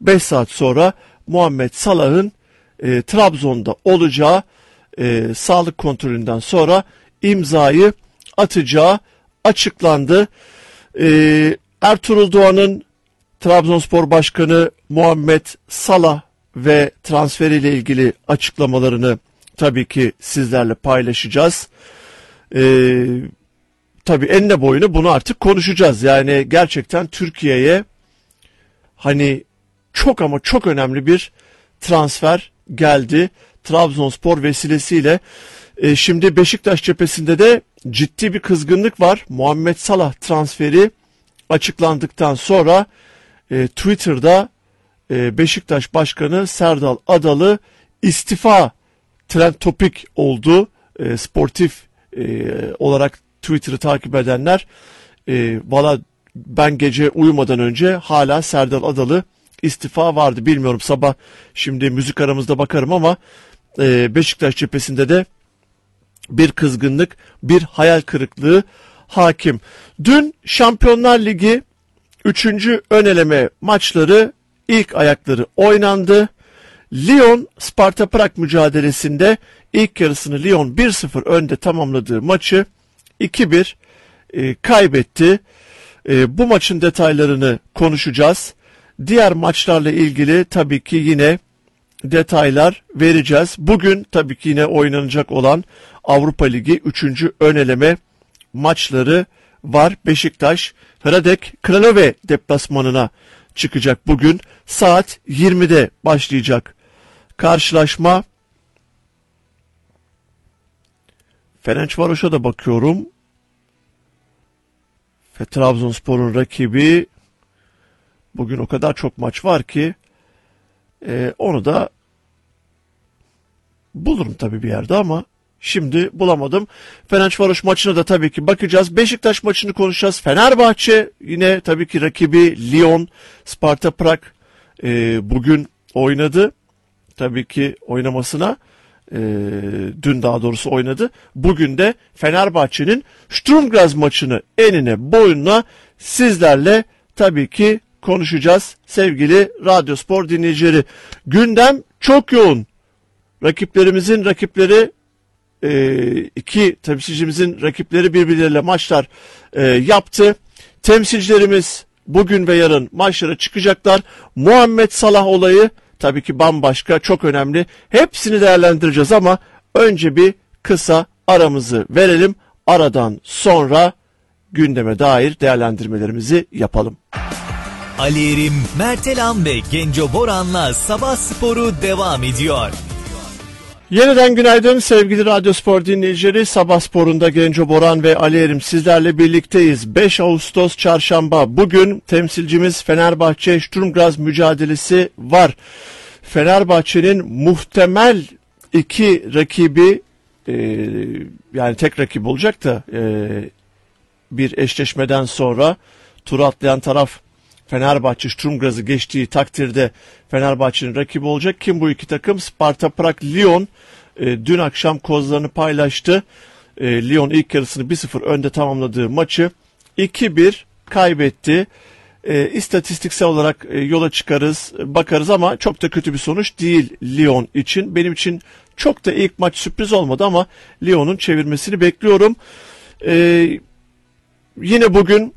5 saat sonra Muhammed Salah'ın Trabzon'da olacağı, sağlık kontrolünden sonra imzayı atacağı açıklandı. Ertuğrul Doğan'ın Trabzonspor Başkanı Muhammed Salah ve transferiyle ilgili açıklamalarını tabii ki sizlerle paylaşacağız. Tabii enine boyunu bunu artık konuşacağız. Yani gerçekten Türkiye'ye hani çok ama çok önemli bir transfer geldi Trabzonspor vesilesiyle. Şimdi Beşiktaş cephesinde de ciddi bir kızgınlık var. Muhammed Salah transferi açıklandıktan sonra Twitter'da Beşiktaş Başkanı Serdal Adalı istifa trend topik oldu. Sportif olarak Twitter'ı takip edenler valla ben gece uyumadan önce hala Serdal Adalı istifa vardı. Bilmiyorum, sabah şimdi müzik aramızda bakarım ama Beşiktaş cephesinde de bir kızgınlık, bir hayal kırıklığı hakim. Dün Şampiyonlar Ligi 3. ön eleme maçları ilk ayakları oynandı. Lyon Sparta Prag mücadelesinde ilk yarısını Lyon 1-0 önde tamamladığı maçı 2-1 kaybetti. Bu maçın detaylarını konuşacağız. Diğer maçlarla ilgili tabii ki yine detaylar vereceğiz. Bugün tabii ki yine oynanacak olan Avrupa Ligi 3. ön eleme maçları var. Beşiktaş Hradek Kralove deplasmanına çıkacak bugün. Saat 20'de başlayacak karşılaşma. Ferencvaros'a da bakıyorum. Ve Trabzonspor'un rakibi, bugün o kadar çok maç var ki onu da bulurum tabii bir yerde ama şimdi bulamadım. Ferencvaros maçına da tabii ki bakacağız. Beşiktaş maçını konuşacağız. Fenerbahçe yine tabii ki rakibi Lyon, Sparta Prag bugün oynadı. Tabii ki oynamasına dün daha doğrusu oynadı. Bugün de Fenerbahçe'nin Sturm Graz maçını enine boyuna sizlerle tabii ki konuşacağız sevgili Radyo Spor dinleyicileri. Gündem çok yoğun. Rakiplerimizin rakipleri, iki temsilcimizin rakipleri birbirleriyle maçlar yaptı. Temsilcilerimiz bugün ve yarın maçlara çıkacaklar. Muhammed Salah olayı tabii ki bambaşka, çok önemli. Hepsini değerlendireceğiz ama önce bir kısa aramızı verelim. Aradan sonra gündeme dair değerlendirmelerimizi yapalım. Ali Erim, Mertelan ve Genco Boran'la Sabah Sporu devam ediyor. Yeniden günaydın sevgili Radyo Spor dinleyicileri. Sabah Spor'unda Genco Boran ve Ali Erim sizlerle birlikteyiz. 5 Ağustos Çarşamba. Bugün temsilcimiz Fenerbahçe Sturm Graz mücadelesi var. Fenerbahçe'nin muhtemel iki rakibi, yani tek rakip olacak da bir eşleşmeden sonra turu atlayan taraf Fenerbahçe Sturm Graz'ı geçtiği takdirde Fenerbahçe'nin rakibi olacak. Kim bu iki takım? Sparta Prag Lyon dün akşam kozlarını paylaştı. Lyon ilk yarısını 1-0 önde tamamladığı maçı 2-1 kaybetti. İstatistiksel olarak yola çıkarız, bakarız ama çok da kötü bir sonuç değil Lyon için. Benim için çok da ilk maç sürpriz olmadı ama Lyon'un çevirmesini bekliyorum. Yine bugün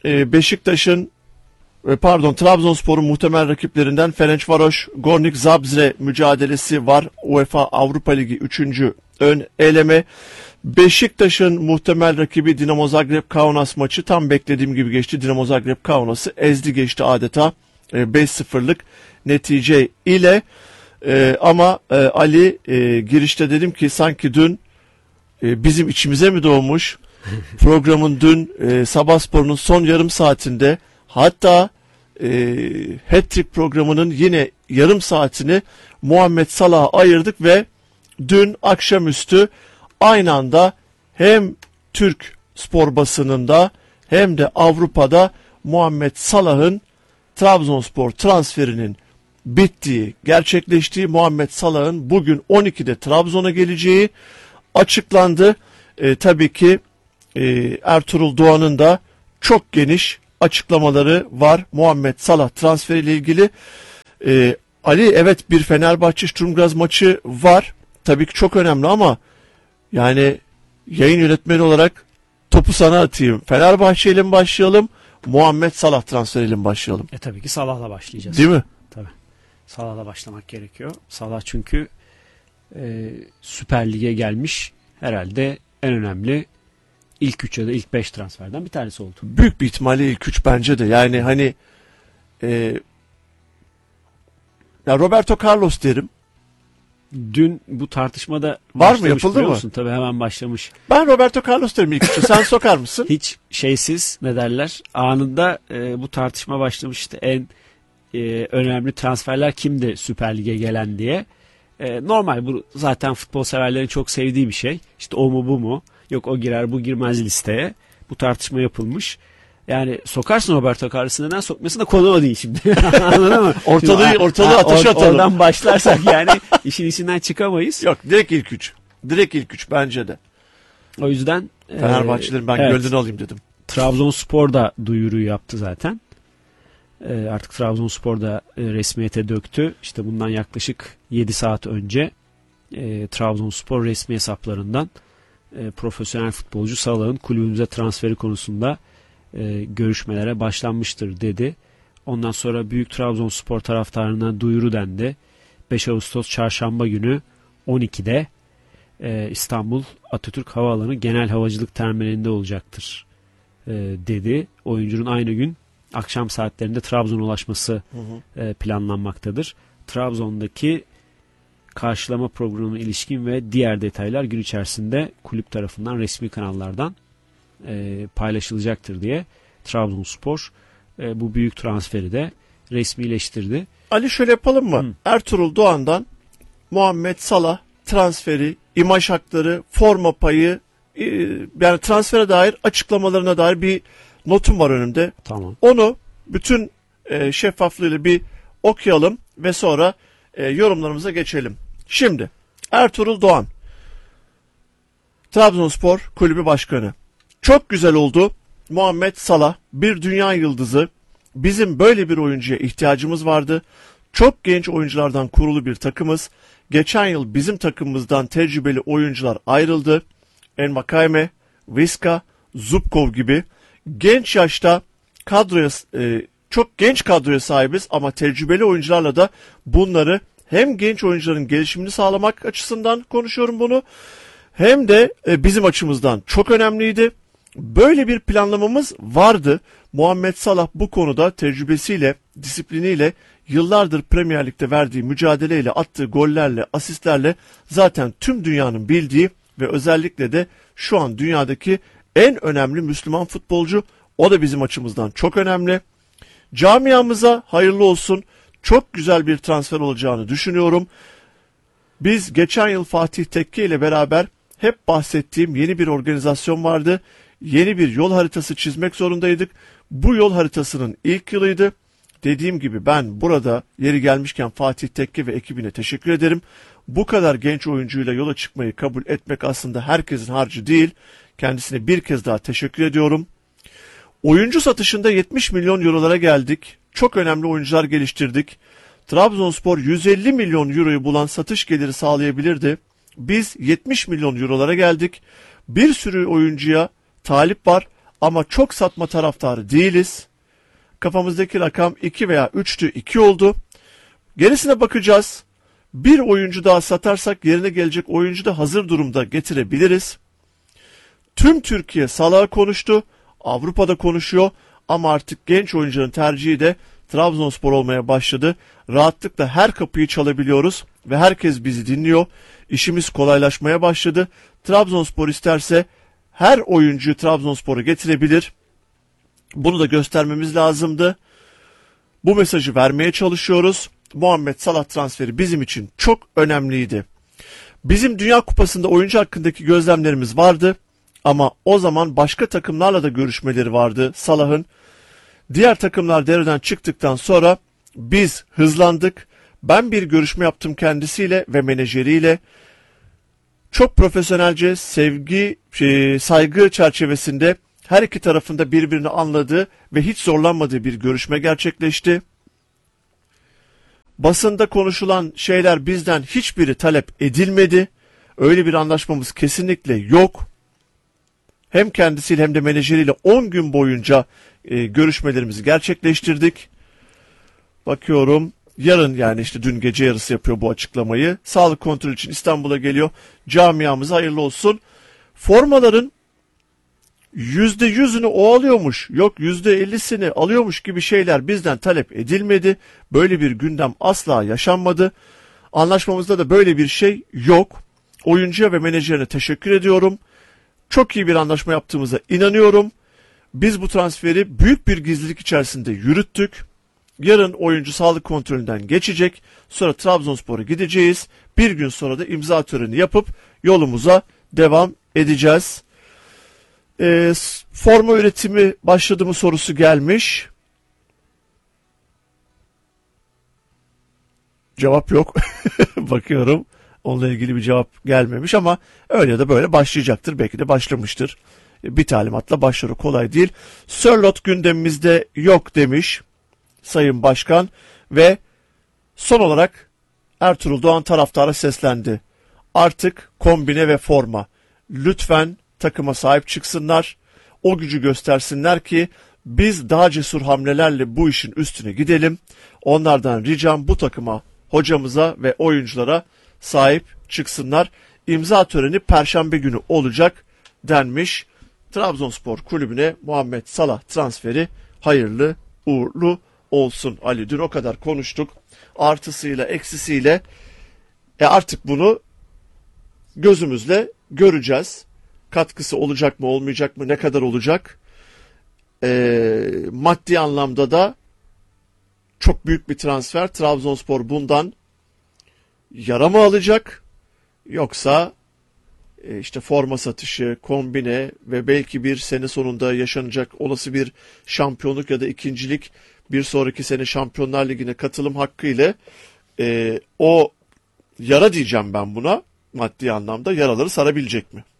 Trabzonspor'un muhtemel rakiplerinden Ferencvaros Gornik Zabrze mücadelesi var. UEFA Avrupa Ligi 3. ön eleme. Beşiktaş'ın muhtemel rakibi Dinamo Zagreb Kaunas maçı tam beklediğim gibi geçti. Dinamo Zagreb Kaunas'ı ezdi geçti adeta 5-0'lık netice ile. Ama Ali, girişte dedim ki sanki dün bizim içimize mi doğmuş? Programın dün Sabah Spor'un son yarım saatinde, hatta Hat-Trick programının yine yarım saatini Muhammed Salah'a ayırdık ve dün akşamüstü aynı anda hem Türk spor basınında hem de Avrupa'da Muhammed Salah'ın Trabzonspor transferinin bittiği, gerçekleştiği, Muhammed Salah'ın bugün 12'de Trabzon'a geleceği açıklandı. Tabii ki Ertuğrul Doğan'ın da çok geniş açıklamaları var Muhammed Salah transferiyle ilgili. Ali, evet, bir Fenerbahçe Sturm Graz maçı var. Tabii ki çok önemli ama yani yayın yönetmeni olarak topu sana atayım. Fenerbahçe ile mi başlayalım? Muhammed Salah transferiyle mi başlayalım? Tabii ki Salah'la başlayacağız. Değil mi? Tabii. Salah'la başlamak gerekiyor. Salah çünkü Süper Lig'e gelmiş herhalde en önemli ilk 3 ya da ilk 5 transferden bir tanesi oldu. Büyük bir ihtimalle ilk 3 bence de. Yani hani ya Roberto Carlos derim. Dün bu tartışmada Var mı, başlamış, yapıldı biliyor mı? musun? Tabii hemen başlamış. Ben Roberto Carlos derim ilk 3'ü. Sen sokar mısın? Hiç şeysiz, ne derler, anında bu tartışma başlamıştı. En önemli transferler kimdi Süper Lig'e gelen diye. Normal, bu zaten futbol severlerin çok sevdiği bir şey. İşte o mu bu mu? Yok o girer bu girmez listeye. Bu tartışma yapılmış. Yani sokarsın Roberto Carlos'u, neden sokmasın da konu o değil şimdi. Anladın mı? Ortalığı ateşe atalım. Oradan başlarsak yani işin içinden çıkamayız. Yok, direkt ilk 3. Direkt ilk 3 bence de. O yüzden Fenerbahçelerin ben evet, gönlünü alayım dedim. Trabzonspor da duyuruyu yaptı zaten. Artık Trabzonspor da resmiyete döktü. İşte bundan yaklaşık 7 saat önce Trabzonspor resmi hesaplarından profesyonel futbolcu Salah'ın kulübümüze transferi konusunda görüşmelere başlanmıştır dedi. Ondan sonra Büyük Trabzonspor taraftarına duyuru dendi. 5 Ağustos Çarşamba günü 12'de İstanbul Atatürk Havaalanı Genel Havacılık Terminali'nde olacaktır dedi. Oyuncunun aynı gün akşam saatlerinde Trabzon'a ulaşması planlanmaktadır. Trabzon'daki karşılama programına ilişkin ve diğer detaylar gün içerisinde kulüp tarafından resmi kanallardan paylaşılacaktır diye Trabzonspor bu büyük transferi de resmileştirdi. Ali, şöyle yapalım mı? Ertuğrul Doğan'dan Muhammed Salah transferi, imaj hakları, forma payı, yani transfere dair açıklamalarına dair bir notum var önümde. Tamam. Onu bütün şeffaflığıyla bir okuyalım ve sonra yorumlarımıza geçelim. Şimdi Ertuğrul Doğan, Trabzonspor Kulübü Başkanı. Çok güzel oldu. Muhammed Salah bir dünya yıldızı. Bizim böyle bir oyuncuya ihtiyacımız vardı. Çok genç oyunculardan kurulu bir takımız. Geçen yıl bizim takımımızdan tecrübeli oyuncular ayrıldı. Envakayme, Viska, Zubkov gibi genç yaşta kadroya, çok genç kadroya sahibiz ama tecrübeli oyuncularla da bunları, hem genç oyuncuların gelişimini sağlamak açısından konuşuyorum bunu, hem de bizim açımızdan çok önemliydi. Böyle bir planlamamız vardı. Muhammed Salah bu konuda tecrübesiyle, disipliniyle, yıllardır Premier Lig'de verdiği mücadeleyle, attığı gollerle, asistlerle zaten tüm dünyanın bildiği ve özellikle de şu an dünyadaki en önemli Müslüman futbolcu. O da bizim açımızdan çok önemli. Camiamıza hayırlı olsun. Çok güzel bir transfer olacağını düşünüyorum. Biz geçen yıl Fatih Tekke ile beraber hep bahsettiğim yeni bir organizasyon vardı. Yeni bir yol haritası çizmek zorundaydık. Bu yol haritasının ilk yılıydı. Dediğim gibi ben burada yeri gelmişken Fatih Tekke ve ekibine teşekkür ederim. Bu kadar genç oyuncuyla yola çıkmayı kabul etmek aslında herkesin harcı değil. Kendisine bir kez daha teşekkür ediyorum. Oyuncu satışında 70 milyon eurolara geldik. Çok önemli oyuncular geliştirdik. Trabzonspor 150 milyon euroyu bulan satış geliri sağlayabilirdi. Biz 70 milyon eurolara geldik. Bir sürü oyuncuya talip var ama çok satma taraftarı değiliz. Kafamızdaki rakam 2 veya 3'tü, 2 oldu. Gerisine bakacağız. Bir oyuncu daha satarsak yerine gelecek oyuncu da hazır durumda getirebiliriz. Tüm Türkiye Salah'ı konuştu. Avrupa'da konuşuyor ama artık genç oyuncuların tercihi de Trabzonspor olmaya başladı. Rahatlıkla her kapıyı çalabiliyoruz ve herkes bizi dinliyor. İşimiz kolaylaşmaya başladı. Trabzonspor isterse her oyuncuyu Trabzonspor'a getirebilir. Bunu da göstermemiz lazımdı. Bu mesajı vermeye çalışıyoruz. Muhammed Salah transferi bizim için çok önemliydi. Bizim Dünya Kupası'nda oyuncu hakkındaki gözlemlerimiz vardı. Ama o zaman başka takımlarla da görüşmeleri vardı Salah'ın. Diğer takımlar devreden çıktıktan sonra biz hızlandık. Ben bir görüşme yaptım kendisiyle ve menajeriyle. Çok profesyonelce, saygı çerçevesinde her iki tarafında birbirini anladığı ve hiç zorlanmadığı bir görüşme gerçekleşti. Basında konuşulan şeyler bizden hiçbiri talep edilmedi. Öyle bir anlaşmamız kesinlikle yok. Hem kendisiyle hem de menajeriyle 10 gün boyunca görüşmelerimizi gerçekleştirdik. Bakıyorum yarın, yani işte dün gece yarısı yapıyor bu açıklamayı. Sağlık kontrolü için İstanbul'a geliyor. Camiamıza hayırlı olsun. Formaların %100'ünü o alıyormuş, yok %50'sini alıyormuş gibi şeyler bizden talep edilmedi. Böyle bir gündem asla yaşanmadı. Anlaşmamızda da böyle bir şey yok. Oyuncuya ve menajerine teşekkür ediyorum. Çok iyi bir anlaşma yaptığımıza inanıyorum. Biz bu transferi büyük bir gizlilik içerisinde yürüttük. Yarın oyuncu sağlık kontrolünden geçecek. Sonra Trabzonspor'a gideceğiz. Bir gün sonra da imza töreni yapıp yolumuza devam edeceğiz. Forma üretimi başladı mı sorusu gelmiş. Cevap yok. Bakıyorum. Onunla ilgili bir cevap gelmemiş ama öyle ya da böyle başlayacaktır. Belki de başlamıştır. Bir talimatla başları kolay değil. Sörloth gündemimizde yok demiş Sayın Başkan ve son olarak Ertuğrul Doğan taraftara seslendi. Artık kombine ve forma. Lütfen takıma sahip çıksınlar. O gücü göstersinler ki biz daha cesur hamlelerle bu işin üstüne gidelim. Onlardan ricam bu takıma, hocamıza ve oyunculara sahip çıksınlar. İmza töreni Perşembe günü olacak denmiş. Trabzonspor kulübüne Muhammed Salah transferi hayırlı uğurlu olsun. Ali, dün o kadar konuştuk. Artısıyla eksisiyle artık bunu gözümüzle göreceğiz. Katkısı olacak mı olmayacak mı, ne kadar olacak? Maddi anlamda da çok büyük bir transfer. Trabzonspor bundan yara mı alacak? Yoksa işte forma satışı, kombine ve belki bir sene sonunda yaşanacak olası bir şampiyonluk ya da ikincilik, bir sonraki sene Şampiyonlar Ligi'ne katılım hakkı ile o yara diyeceğim ben buna, maddi anlamda yaraları sarabilecek mi?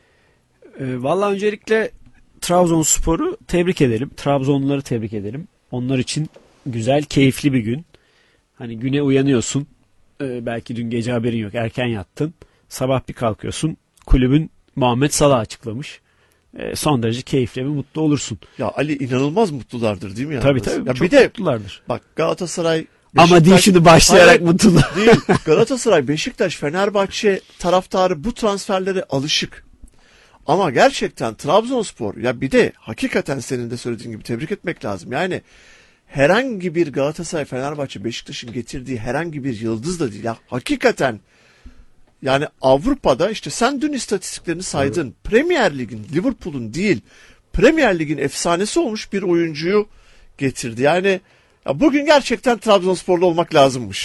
Vallahi öncelikle Trabzonspor'u tebrik edelim. Trabzonluları tebrik edelim. Onlar için güzel, keyifli bir gün. Hani güne uyanıyorsun. Belki dün gece haberin yok. Erken yattın. Sabah bir kalkıyorsun. Kulübün Muhammed Salah açıklamış. Son derece keyifli ve mutlu olursun. Ya Ali, inanılmaz mutlulardır değil mi? Tabii tabii. Ya çok bir de mutlulardır. bak, Galatasaray, Ama değil şimdi başlayarak mutlular. Değil. Galatasaray, Beşiktaş, Fenerbahçe taraftarı bu transferlere alışık. Ama gerçekten Trabzonspor, ya bir de hakikaten senin de söylediğin gibi tebrik etmek lazım. Yani herhangi bir Galatasaray, Fenerbahçe, Beşiktaş'ın getirdiği herhangi bir yıldız da değil. Ya hakikaten yani Avrupa'da işte sen dün istatistiklerini saydın. Evet. Premier Lig'in, Liverpool'un değil, Premier Lig'in efsanesi olmuş bir oyuncuyu getirdi. Yani ya bugün gerçekten Trabzonsporlu olmak lazımmış.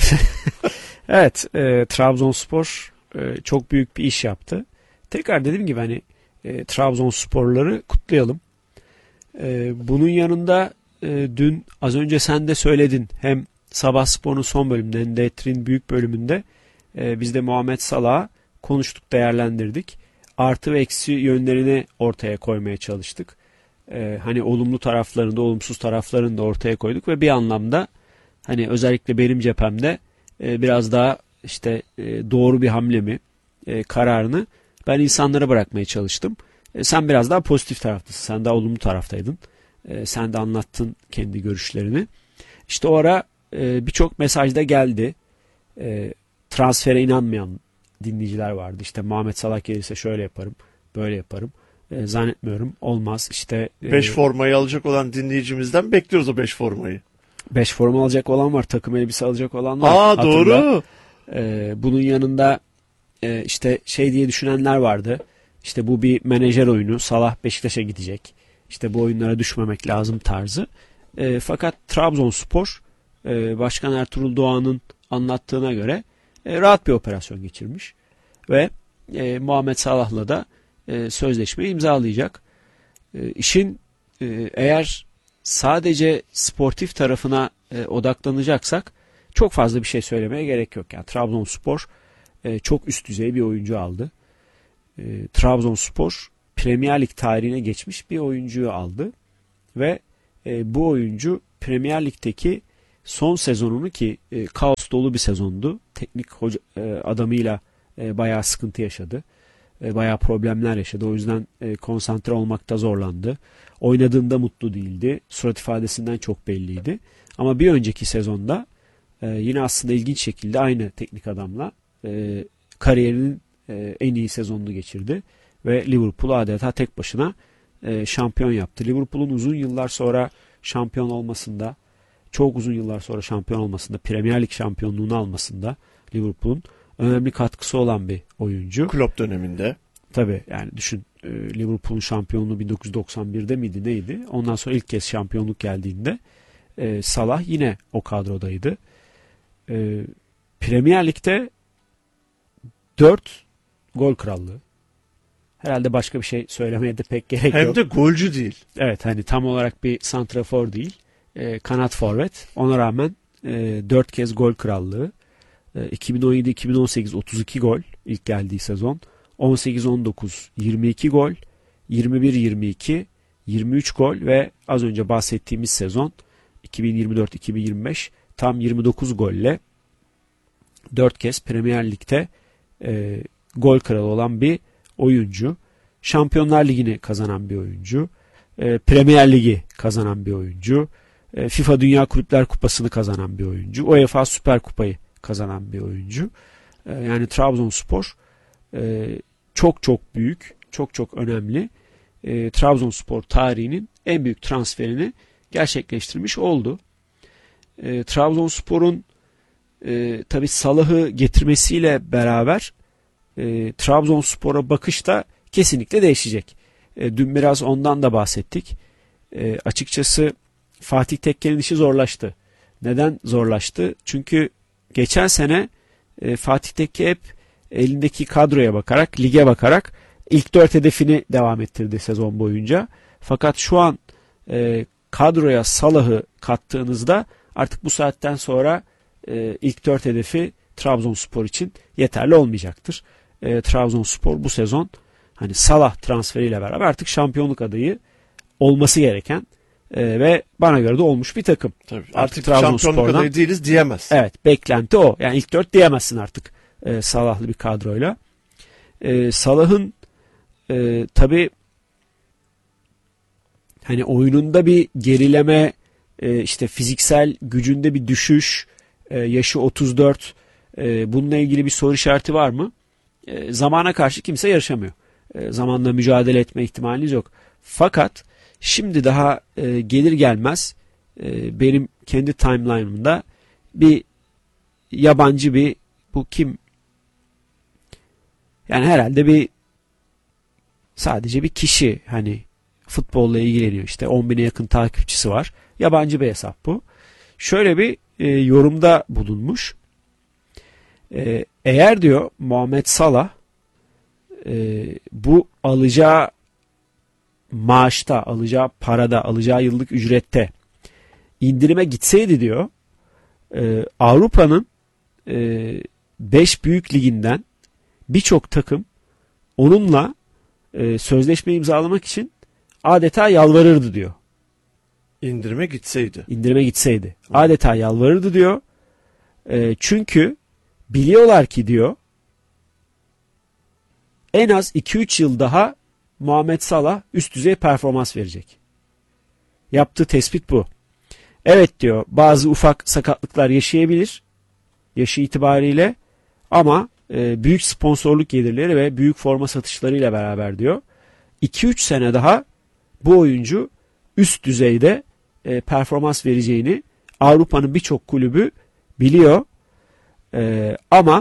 Evet, Trabzonspor çok büyük bir iş yaptı. Tekrar dediğim gibi hani Trabzonsporları kutlayalım. Bunun yanında dün az önce sen de söyledin, hem Sabah Spor'un son bölümünde hem de Etrin büyük bölümünde biz de Muhammed Salah'ı konuştuk, değerlendirdik. Artı ve eksi yönlerini ortaya koymaya çalıştık. Hani olumlu taraflarını da olumsuz taraflarını da ortaya koyduk ve bir anlamda hani özellikle benim cephemde biraz daha işte doğru bir hamle mi kararını ben insanlara bırakmaya çalıştım. Sen biraz daha pozitif taraftasın. Sen daha olumlu taraftaydın. Sen de anlattın kendi görüşlerini. İşte o ara birçok mesajda geldi. Transfere inanmayan dinleyiciler vardı. İşte Muhammed Salah gelirse şöyle yaparım, böyle yaparım. Zannetmiyorum. Olmaz. İşte 5 formayı alacak olan dinleyicimizden bekliyoruz o 5 formayı. 5 forma alacak olan var. Takım elbise alacak olan var. Aa, doğru. Bunun yanında işte şey diye düşünenler vardı. İşte bu bir menajer oyunu. Salah Beşiktaş'a gidecek. İşte bu oyunlara düşmemek lazım tarzı. Fakat Trabzonspor Başkan Ertuğrul Doğan'ın anlattığına göre rahat bir operasyon geçirmiş. Ve Muhammed Salah'la da sözleşmeyi imzalayacak. İşin eğer sadece sportif tarafına odaklanacaksak çok fazla bir şey söylemeye gerek yok. Yani Trabzonspor çok üst düzey bir oyuncu aldı. Trabzonspor Premier Lig tarihine geçmiş bir oyuncuyu aldı ve bu oyuncu Premier Lig'deki son sezonunu ki kaos dolu bir sezondu. Teknik adamıyla bayağı sıkıntı yaşadı. Bayağı problemler yaşadı. O yüzden konsantre olmakta zorlandı. Oynadığında mutlu değildi. Surat ifadesinden çok belliydi. Ama bir önceki sezonda yine aslında ilginç şekilde aynı teknik adamla kariyerinin en iyi sezonunu geçirdi. Ve Liverpool'u adeta tek başına şampiyon yaptı. Liverpool'un uzun yıllar sonra şampiyon olmasında, çok uzun yıllar sonra şampiyon olmasında, Premier Lig şampiyonluğunu almasında Liverpool'un önemli katkısı olan bir oyuncu. Klopp döneminde. Tabii yani düşün, Liverpool'un şampiyonluğu 1991'de miydi neydi? Ondan sonra ilk kez şampiyonluk geldiğinde Salah yine o kadrodaydı. Premier Lig'de 4 gol krallığı. Herhalde başka bir şey söylemeye de pek gerek yok. Hem de golcü değil. Evet, hani tam olarak bir santrafor değil. Kanat forvet. Ona rağmen 4 kez gol krallığı. 2017-2018 32 gol ilk geldiği sezon. 18-19 22 gol. 21-22 23 gol ve az önce bahsettiğimiz sezon 2024-2025 tam 29 golle 4 kez Premier Lig'de gol kralı olan bir oyuncu. Şampiyonlar Ligi'ni kazanan bir oyuncu. Premier Ligi kazanan bir oyuncu. FIFA Dünya Kulüpler Kupası'nı kazanan bir oyuncu. UEFA Süper Kupayı kazanan bir oyuncu. Yani Trabzonspor çok çok büyük, çok çok önemli. Trabzonspor tarihinin en büyük transferini gerçekleştirmiş oldu. Trabzonspor'un tabii Salah'ı getirmesiyle beraber Trabzonspor'a bakış da kesinlikle değişecek. Dün biraz ondan da bahsettik. Açıkçası Fatih Tekke'nin işi zorlaştı. Neden zorlaştı? Çünkü geçen sene Fatih Tekke hep elindeki kadroya bakarak, lige bakarak ilk 4 hedefini devam ettirdi sezon boyunca. Fakat şu an kadroya Salah'ı kattığınızda artık bu saatten sonra ilk 4 hedefi Trabzonspor için yeterli olmayacaktır. Trabzonspor bu sezon hani Salah transferiyle beraber artık şampiyonluk adayı olması gereken ve bana göre de olmuş bir takım. Tabii, artık şampiyonluk adayı değiliz diyemez. Evet, beklenti o. Yani ilk 4 diyemezsin artık Salah'lı bir kadroyla. Salah'ın tabii hani oyununda bir gerileme, işte fiziksel gücünde bir düşüş, yaşı 34, bununla ilgili bir soru işareti var mı? Zamana karşı kimse yarışamıyor. Zamanla mücadele etme ihtimaliniz yok. Fakat şimdi daha gelir gelmez benim kendi timeline'ımda bir yabancı bir, bu kim? Yani herhalde sadece bir kişi, hani futbolla ilgileniyor, işte 10.000'e yakın takipçisi var. Yabancı bir hesap bu. Şöyle bir yorumda bulunmuş. Eğer diyor Muhammed Salah bu alacağı maaşta, alacağı parada, alacağı yıllık ücrette indirime gitseydi diyor, Avrupa'nın 5 büyük liginden birçok takım onunla sözleşme imzalamak için adeta yalvarırdı diyor. İndirime gitseydi. İndirime gitseydi. Adeta yalvarırdı diyor. Çünkü biliyorlar ki diyor en az 2-3 yıl daha Muhammed Salah üst düzey performans verecek. Yaptığı tespit bu. Evet diyor, bazı ufak sakatlıklar yaşayabilir yaşı itibariyle ama büyük sponsorluk gelirleri ve büyük forma satışlarıyla beraber diyor 2-3 sene daha bu oyuncu üst düzeyde performans vereceğini Avrupa'nın birçok kulübü biliyor. Ama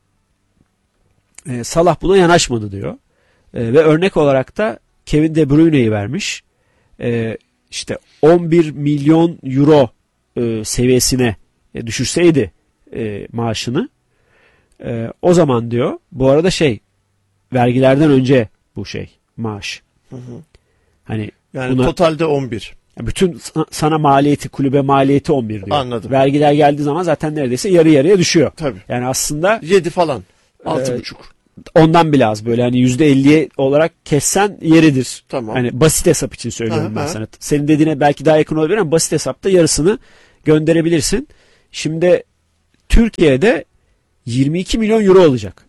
Salah buna yanaşmadı diyor. Ve örnek olarak da Kevin De Bruyne'yi vermiş. İşte 11 milyon euro seviyesine düşürseydi maaşını, o zaman diyor, bu arada vergilerden önce bu maaş. Hı hı. Hani yani totalde 11. Bütün sana maliyeti, kulübe maliyeti 11 diyor. Anladım. Vergiler geldiği zaman zaten neredeyse yarı yarıya düşüyor. Tabii. Yani aslında 7 falan. 6,5. Ondan bile az, böyle hani %50'ye olarak kessen yeridir. Tamam. Hani basit hesap için söylüyorum ben Aha. sana. Senin dediğine belki daha yakın olabilir ama basit hesapta yarısını gönderebilirsin. Şimdi Türkiye'de 22 milyon euro olacak.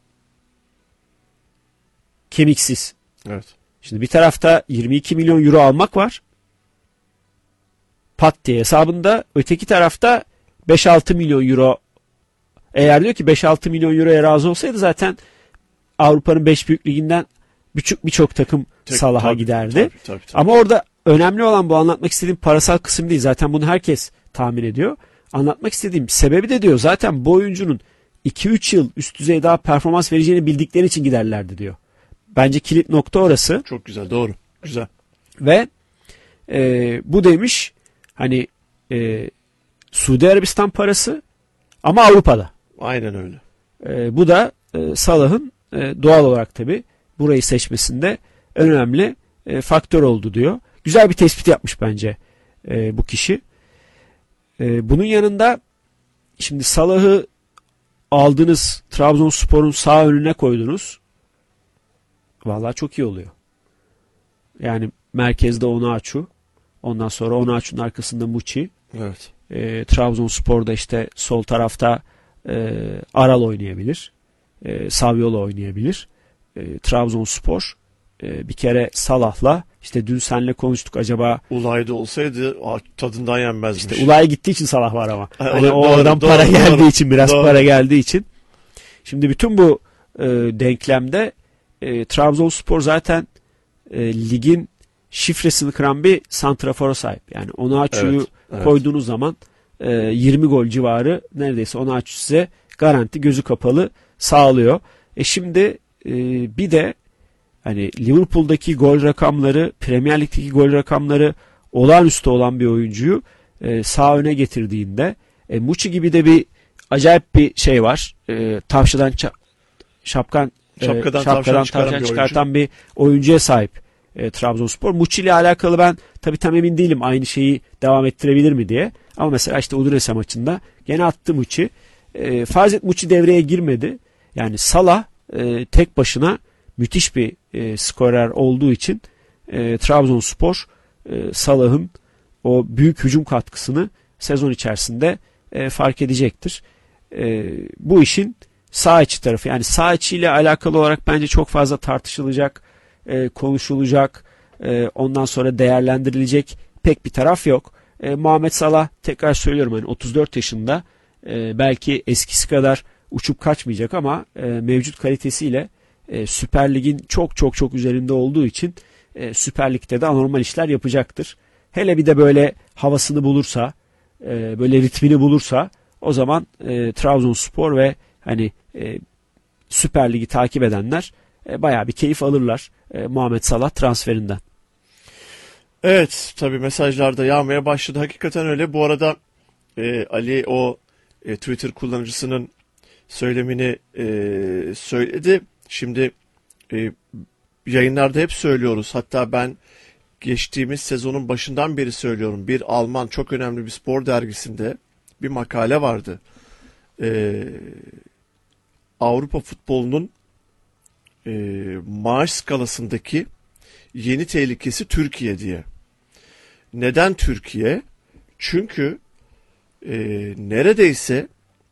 Kemiksiz. Evet. Şimdi bir tarafta 22 milyon euro almak var. Pat diye hesabında. Öteki tarafta 5-6 milyon euro. Eğer diyor ki 5-6 milyon euroya razı olsaydı zaten Avrupa'nın 5 büyük liginden birçok takım Salah'a giderdi. Tabii. Ama orada önemli olan bu, anlatmak istediğim parasal kısım değil. Zaten bunu herkes tahmin ediyor. Anlatmak istediğim sebebi de diyor zaten bu oyuncunun 2-3 yıl üst düzey daha performans vereceğini bildikleri için giderlerdi diyor. Bence kilit nokta orası. Çok güzel, doğru. Güzel. Ve bu demiş hani Suudi Arabistan parası ama Avrupa'da. Aynen öyle. Bu da Salah'ın doğal olarak tabii burayı seçmesinde önemli faktör oldu diyor. Güzel bir tespit yapmış bence bu kişi. Bunun yanında şimdi Salah'ı aldınız, Trabzonspor'un sağ önüne koydunuz. Vallahi çok iyi oluyor. Yani merkezde Onaçu, ondan sonra Onaçu'nun arkasında Muçi. Evet. Trabzonspor'da işte sol tarafta Aral oynayabilir. Saviolo oynayabilir. Trabzonspor bir kere Salah'la işte dün seninle konuştuk, acaba Ulay'da olsaydı tadından yenmezmiş. işte Ulay gittiği için Salah var ama. Hani doğru, oradan doğru, para doğru, geldiği için, biraz doğru. para geldiği için. Şimdi bütün bu denklemde Trabzonspor zaten ligin şifresini kıran bir santrafora sahip. Yani Onaçu'yu Evet. koyduğunuz zaman 20 gol civarı neredeyse Onaçu size garanti, gözü kapalı sağlıyor. Şimdi bir de hani Liverpool'daki gol rakamları, Premier Lig'deki gol rakamları olağanüstü olan bir oyuncuyu sağ öne getirdiğinde Muçi gibi de bir acayip bir şey var. Tavşadan şapkadan tavşan çıkartan bir oyuncuya sahip Trabzonspor. Muçi ile alakalı ben tabii tam emin değilim, aynı şeyi devam ettirebilir mi diye. Ama mesela işte Udinese maçında gene attı Muçi. Farz et Muçi devreye girmedi. Yani Salah tek başına müthiş bir skorer olduğu için Trabzonspor Salah'ın o büyük hücum katkısını sezon içerisinde fark edecektir. Bu işin sağ içi tarafı, yani sağ içiyle alakalı olarak bence çok fazla tartışılacak, konuşulacak, ondan sonra değerlendirilecek pek bir taraf yok. Muhammed Salah, tekrar söylüyorum, hani 34 yaşında, belki eskisi kadar uçup kaçmayacak ama mevcut kalitesiyle Süper Lig'in çok üzerinde olduğu için Süper Lig'de de anormal işler yapacaktır. Hele bir de böyle havasını bulursa, böyle ritmini bulursa, o zaman Trabzonspor ve hani Süper Lig'i takip edenler bayağı bir keyif alırlar Muhammed Salah transferinden. Evet, tabii mesajlar da yağmaya başladı. Hakikaten öyle. Bu arada Ali o Twitter kullanıcısının söylemini söyledi. Şimdi yayınlarda hep söylüyoruz. Hatta ben geçtiğimiz sezonun başından beri söylüyorum. Bir Alman çok önemli bir spor dergisinde bir makale vardı. Avrupa futbolunun maaş skalasındaki yeni tehlikesi Türkiye diye. Neden Türkiye? Çünkü neredeyse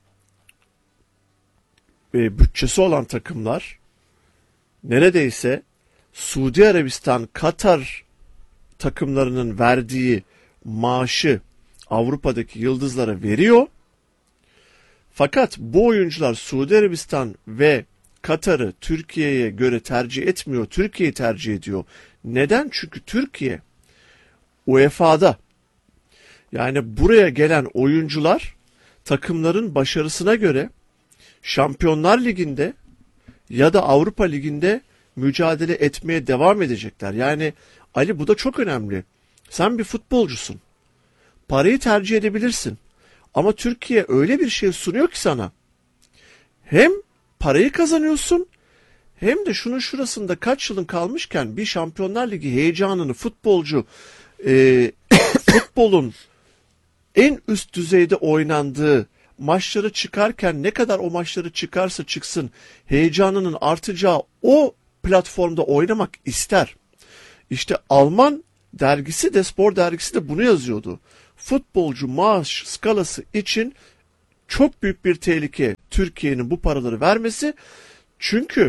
bütçesi olan takımlar neredeyse Suudi Arabistan, Katar takımlarının verdiği maaşı Avrupa'daki yıldızlara veriyor. Fakat bu oyuncular Suudi Arabistan ve Katar'ı Türkiye'ye göre tercih etmiyor. Türkiye'yi tercih ediyor. Neden? Çünkü Türkiye UEFA'da. Yani buraya gelen oyuncular takımların başarısına göre Şampiyonlar Ligi'nde ya da Avrupa Ligi'nde mücadele etmeye devam edecekler. Yani Ali, bu da çok önemli. Sen bir futbolcusun. Parayı tercih edebilirsin. Ama Türkiye öyle bir şey sunuyor ki sana. Hem parayı kazanıyorsun, hem de şunun şurasında kaç yılın kalmışken bir Şampiyonlar Ligi heyecanını futbolcu futbolun en üst düzeyde oynandığı maçları çıkarken, ne kadar o maçları çıkarsa çıksın heyecanının artacağı o platformda oynamak ister. İşte Alman dergisi de, spor dergisi de bunu yazıyordu. Futbolcu maaş skalası için çok büyük bir tehlike Türkiye'nin bu paraları vermesi. Çünkü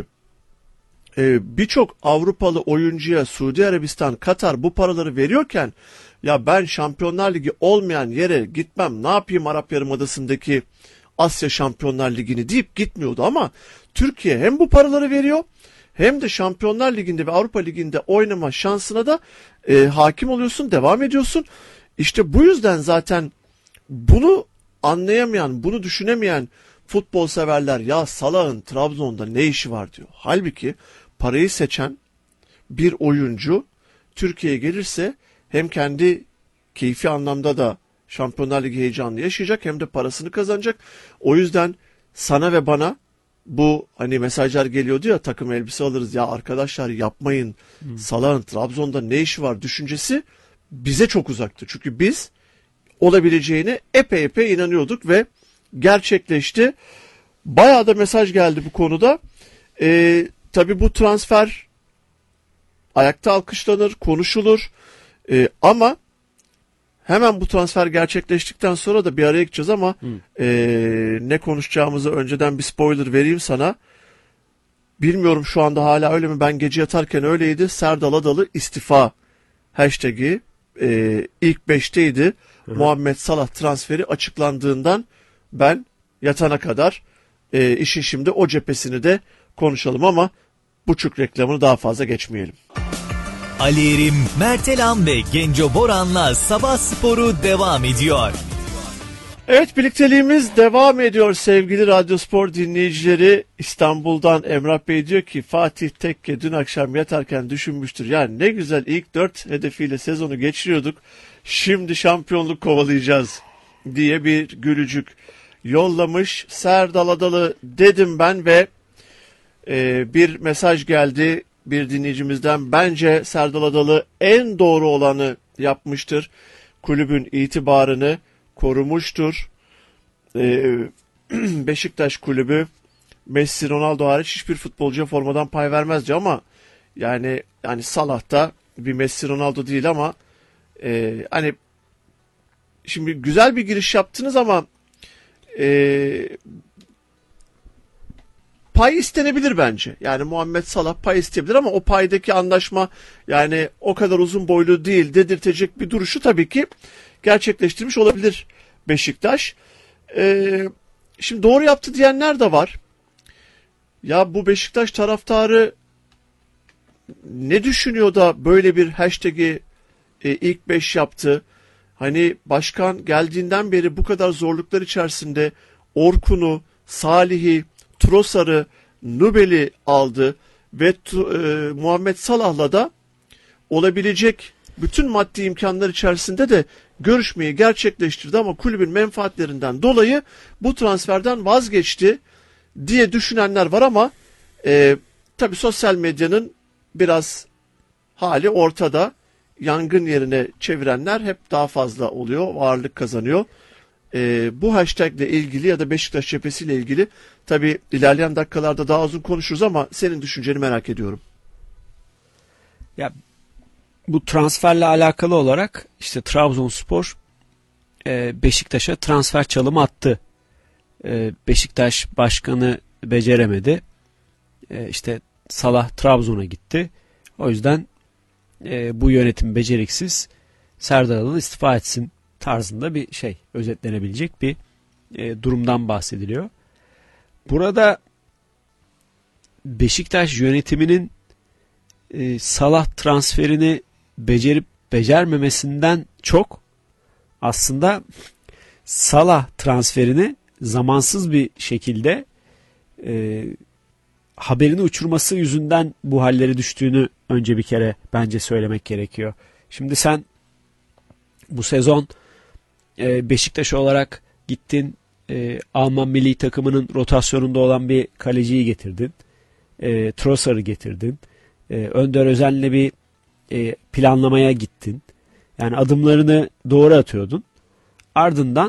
birçok Avrupalı oyuncuya Suudi Arabistan, Katar bu paraları veriyorken ya ben Şampiyonlar Ligi olmayan yere gitmem, ne yapayım Arap Yarımadası'ndaki Asya Şampiyonlar Ligi'ni deyip gitmiyordu ama Türkiye hem bu paraları veriyor hem de Şampiyonlar Ligi'nde ve Avrupa Ligi'nde oynama şansına da hakim oluyorsun, devam ediyorsun. İşte bu yüzden zaten bunu anlayamayan, bunu düşünemeyen futbol severler ya Salah'ın Trabzon'da ne işi var diyor. Halbuki parayı seçen bir oyuncu Türkiye'ye gelirse hem kendi keyfi anlamda da Şampiyonlar Ligi heyecanını yaşayacak hem de parasını kazanacak. O yüzden sana ve bana bu hani mesajlar geliyordu ya, takım elbise alırız ya arkadaşlar yapmayın. Salah'ın Trabzon'da ne işi var düşüncesi bize çok uzaktı. Çünkü biz olabileceğine epey inanıyorduk ve gerçekleşti. Bayağı da mesaj geldi bu konuda. Tabii bu transfer ayakta alkışlanır, konuşulur. Ama hemen bu transfer gerçekleştikten sonra da bir araya gideceğiz ama ne konuşacağımızı önceden bir spoiler vereyim sana. Bilmiyorum şu anda hala öyle mi? Ben gece yatarken öyleydi. Serdal Adalı istifa hashtag'i ilk 5'teydi. Muhammed Salah transferi açıklandığından ben yatana kadar işin şimdi o cephesini de konuşalım ama buçuk reklamını daha fazla geçmeyelim. Ali Erim, Mertelan ve Genco Boran'la Sabah Sporu devam ediyor. Evet, birlikteliğimiz devam ediyor sevgili Radyo Spor dinleyicileri. İstanbul'dan Emrah Bey diyor ki Fatih Tekke dün akşam yatarken düşünmüştür. Yani ne güzel ilk 4 hedefiyle sezonu geçiriyorduk. Şimdi şampiyonluk kovalayacağız diye bir gülücük yollamış. Serdal Adalı dedim ben ve bir mesaj geldi bir dinleyicimizden. Bence Serdal Adalı en doğru olanı yapmıştır. Kulübün itibarını korumuştur. Beşiktaş kulübü Messi, Ronaldo hariç hiçbir futbolcuya formadan pay vermezdi ama yani Salah da bir Messi, Ronaldo değil ama hani şimdi güzel bir giriş yaptınız ama pay istenebilir bence. Yani Muhammed Salah pay isteyebilir ama o paydaki anlaşma yani o kadar uzun boylu değil dedirtecek bir duruşu tabii ki gerçekleştirmiş olabilir Beşiktaş. Şimdi doğru yaptı diyenler de var. Ya bu Beşiktaş taraftarı ne düşünüyor da böyle bir hashtag'i ilk 5 yaptı? Hani başkan geldiğinden beri bu kadar zorluklar içerisinde Orkun'u, Salih'i, Trossard'ı, Nubel'i aldı ve Muhammed Salah'la da olabilecek bütün maddi imkanlar içerisinde de görüşmeyi gerçekleştirdi ama kulübün menfaatlerinden dolayı bu transferden vazgeçti diye düşünenler var ama tabii sosyal medyanın biraz hali ortada. Yangın yerine çevirenler hep daha fazla oluyor, ağırlık kazanıyor. Bu hashtag ile ilgili ya da Beşiktaş cephesiyle ilgili tabii ilerleyen dakikalarda daha uzun konuşuruz ama senin düşünceni merak ediyorum. Ya bu transferle alakalı olarak işte Trabzonspor Beşiktaş'a transfer çalımı attı. Beşiktaş başkanı beceremedi. İşte Salah Trabzon'a gitti. O yüzden bu yönetim beceriksiz, Serdar Adalı istifa etsin tarzında bir şey, özetlenebilecek bir durumdan bahsediliyor. Burada Beşiktaş yönetiminin Salah transferini becerip becermemesinden çok aslında Salah transferini zamansız bir şekilde haberini uçurması yüzünden bu hallere düştüğünü önce bir kere bence söylemek gerekiyor. Şimdi sen bu sezon Beşiktaş olarak gittin, Alman milli takımının rotasyonunda olan bir kaleciyi getirdin. Trossard'ı getirdin. Önder Özen'le bir planlamaya gittin. Yani adımlarını doğru atıyordun. Ardından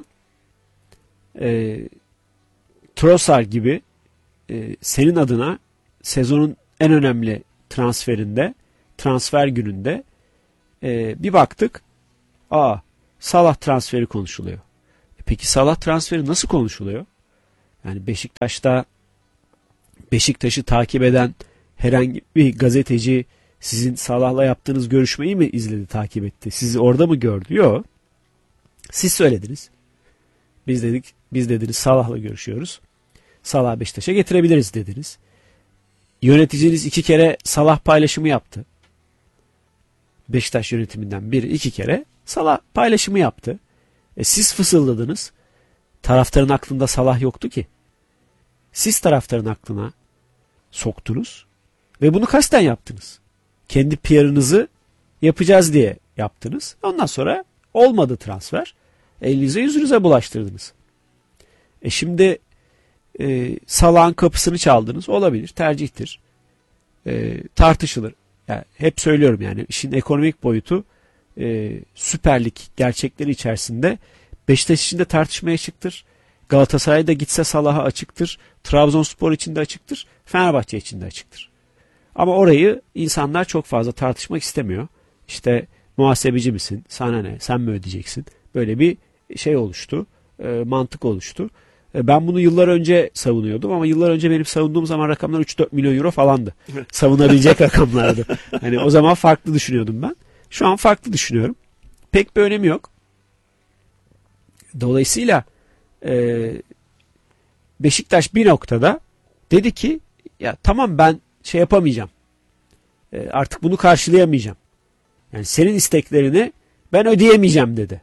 Trossard gibi senin adına sezonun en önemli transferinde, transfer gününde bir baktık. Salah transferi konuşuluyor. Peki Salah transferi nasıl konuşuluyor? Yani Beşiktaş'ı takip eden herhangi bir gazeteci sizin Salah'la yaptığınız görüşmeyi mi izledi, takip etti? Sizi orada mı gördü? Yok. Siz söylediniz. Biz dediniz Salah'la görüşüyoruz. Salah Beşiktaş'a getirebiliriz dediniz. Yöneticiniz 2 kere Salah paylaşımı yaptı. Beşiktaş yönetiminden biri 2 kere Salah paylaşımı yaptı. Siz fısıldadınız. Taraftarın aklında Salah yoktu ki. Siz taraftarın aklına soktunuz ve bunu kasten yaptınız. Kendi PR'ınızı yapacağız diye yaptınız. Ondan sonra olmadı transfer. Elinize yüzünüze bulaştırdınız. Şimdi Salah'ın kapısını çaldınız. Olabilir, tercihtir. Tartışılır. Yani hep söylüyorum, yani işin ekonomik boyutu Süper Lig gerçekleri içerisinde Beşiktaş için de tartışmaya açıktır. Galatasaray'da gitse Salah'a açıktır. Trabzonspor için de açıktır. Fenerbahçe için de açıktır. Ama orayı insanlar çok fazla tartışmak istemiyor. İşte muhasebeci misin? Sana ne? Sen mi ödeyeceksin? Böyle bir şey oluştu. Mantık oluştu. Ben bunu yıllar önce savunuyordum ama yıllar önce benim savunduğum zaman rakamlar 3-4 milyon euro falandı. Savunabilecek rakamlardı. Hani o zaman farklı düşünüyordum ben. Şu an farklı düşünüyorum. Pek bir önemi yok. Dolayısıyla Beşiktaş bir noktada dedi ki ya tamam, ben şey yapamayacağım. Artık bunu karşılayamayacağım. Yani senin isteklerini ben ödeyemeyeceğim dedi.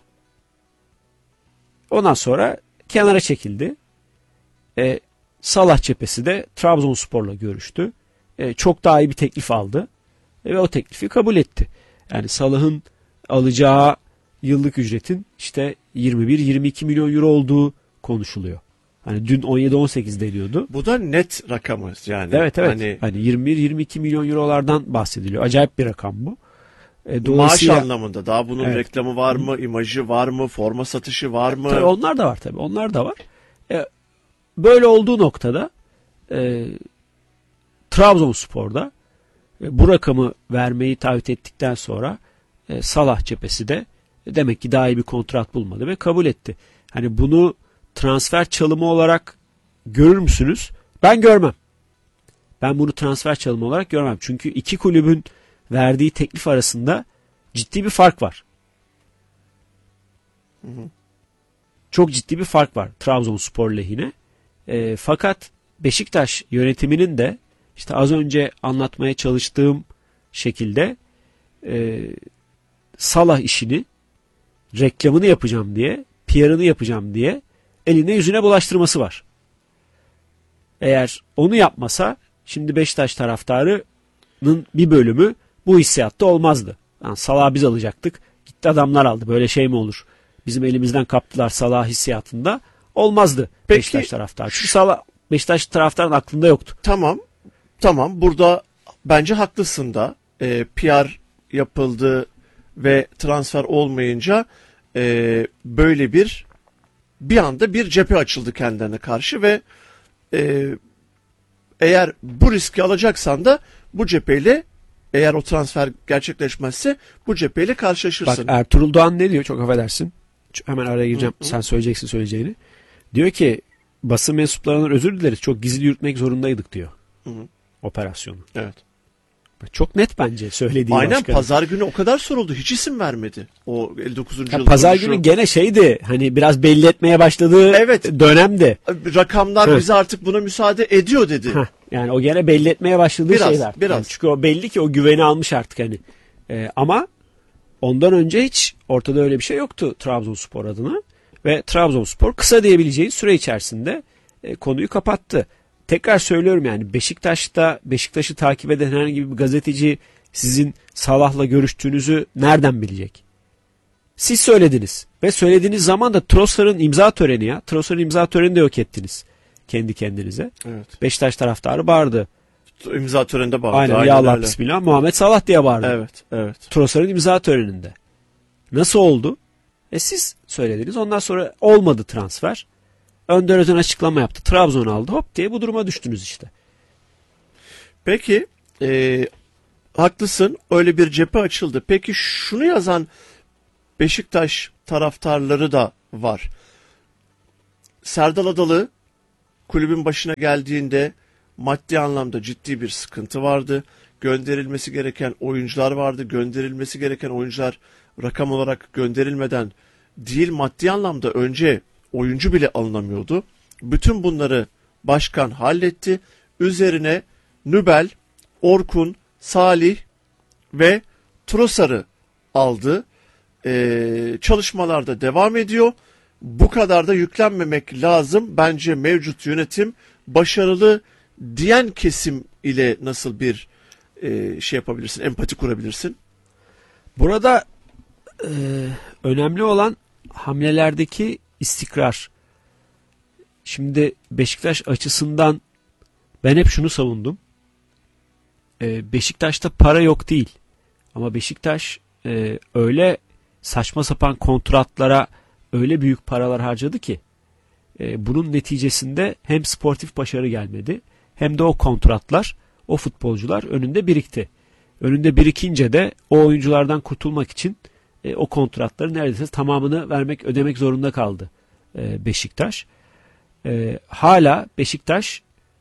Ondan sonra kenara çekildi. Salah cephesi de Trabzonspor'la görüştü. Çok daha iyi bir teklif aldı. Ve o teklifi kabul etti. Yani Salah'ın alacağı yıllık ücretin işte 21-22 milyon euro olduğu konuşuluyor. Hani dün 17-18 deniyordu. Bu da net rakamı yani. Evet. Hani 21-22 milyon eurolardan bahsediliyor. Acayip bir rakam bu. Maaş anlamında daha bunun evet, reklamı var mı, imajı var mı, forma satışı var mı? Tabii onlar da var tabii. Onlar da var. Böyle olduğu noktada Trabzonspor'da bu rakamı vermeyi taahhüt ettikten sonra Salah cephesi de demek ki daha iyi bir kontrat bulmadı ve kabul etti. Hani bunu transfer çalımı olarak görür müsünüz? Ben görmem. Ben bunu transfer çalımı olarak görmem. Çünkü iki kulübün verdiği teklif arasında ciddi bir fark var. Çok ciddi bir fark var Trabzonspor lehine. Fakat Beşiktaş yönetiminin de işte az önce anlatmaya çalıştığım şekilde Salah işini, reklamını yapacağım diye, PR'ını yapacağım diye eline yüzüne bulaştırması var. Eğer onu yapmasa şimdi Beşiktaş taraftarının bir bölümü bu hissiyatta olmazdı. Yani Salah'ı biz alacaktık. Gitti adamlar aldı. Böyle şey mi olur? Bizim elimizden kaptılar Salah hissiyatında olmazdı. Peki, Beşiktaş taraftarı. Çünkü Salah Beşiktaş taraftarının aklında yoktu. Tamam. Burada bence haklısın da. PR yapıldı ve transfer olmayınca böyle bir anda bir cephe açıldı kendilerine karşı ve eğer bu riski alacaksan da bu cepheyle, eğer o transfer gerçekleşmezse bu cepheyle karşılaşırsın. Bak Ertuğrul Doğan ne diyor? Çok affedersin. Hemen araya gireceğim. Sen söyleyeceksin söyleyeceğini. Diyor ki basın mensuplarından özür dileriz. Çok gizli yürütmek zorundaydık diyor. Operasyonu. Evet. Çok net bence söylediği. Aynen başkanı. pazar günü o kadar soruldu. Hiç isim vermedi. O 59. yıl pazar günü gene şeydi. Hani biraz belli etmeye başladığı dönemde. Rakamlar bize artık buna müsaade ediyor dedi. Yani o gene belli etmeye başladığı şeyler. Biraz. Yani çünkü o belli ki o güveni almış artık hani. Ama ondan önce hiç ortada öyle bir şey yoktu Trabzonspor adına. Ve Trabzonspor kısa diyebileceği süre içerisinde konuyu kapattı. Tekrar söylüyorum, yani Beşiktaş'ı takip eden herhangi bir gazeteci sizin Salah'la görüştüğünüzü nereden bilecek? Siz söylediniz ve söylediğiniz zaman da Trossard'ın imza töreni ya. Trossard'ın imza törenini de yok ettiniz kendi kendinize. Evet. Beşiktaş taraftarı bağırdı. İmza töreninde bağırdı. Aynen ya Allah bismillah Muhammed Salah diye bağırdı. Evet. Trossard'ın imza töreninde. Nasıl oldu? Siz söylediniz. Ondan sonra olmadı transfer. Önder Özen açıklama yaptı. Trabzon aldı. Hop diye bu duruma düştünüz işte. Peki haklısın. Öyle bir cephe açıldı. Peki şunu yazan Beşiktaş taraftarları da var. Serdal Adalı kulübün başına geldiğinde maddi anlamda ciddi bir sıkıntı vardı. Gönderilmesi gereken oyuncular vardı. Gönderilmesi gereken oyuncular rakam olarak gönderilmeden değil, maddi anlamda önce oyuncu bile alınamıyordu. Bütün bunları başkan halletti. Üzerine Nübel, Orkun, Salih ve Trossard'ı aldı. Çalışmalar da devam ediyor. Bu kadar da yüklenmemek lazım. Bence mevcut yönetim başarılı diyen kesim ile nasıl bir şey yapabilirsin, empati kurabilirsin? Burada önemli olan hamlelerdeki istikrar. Şimdi Beşiktaş açısından ben hep şunu savundum. Beşiktaş'ta para yok değil. Ama Beşiktaş öyle saçma sapan kontratlara öyle büyük paralar harcadı ki bunun neticesinde hem sportif başarı gelmedi hem de o kontratlar, o futbolcular önünde birikti. Önünde birikince de o oyunculardan kurtulmak için o kontratların neredeyse tamamını ödemek zorunda kaldı Beşiktaş. Hala Beşiktaş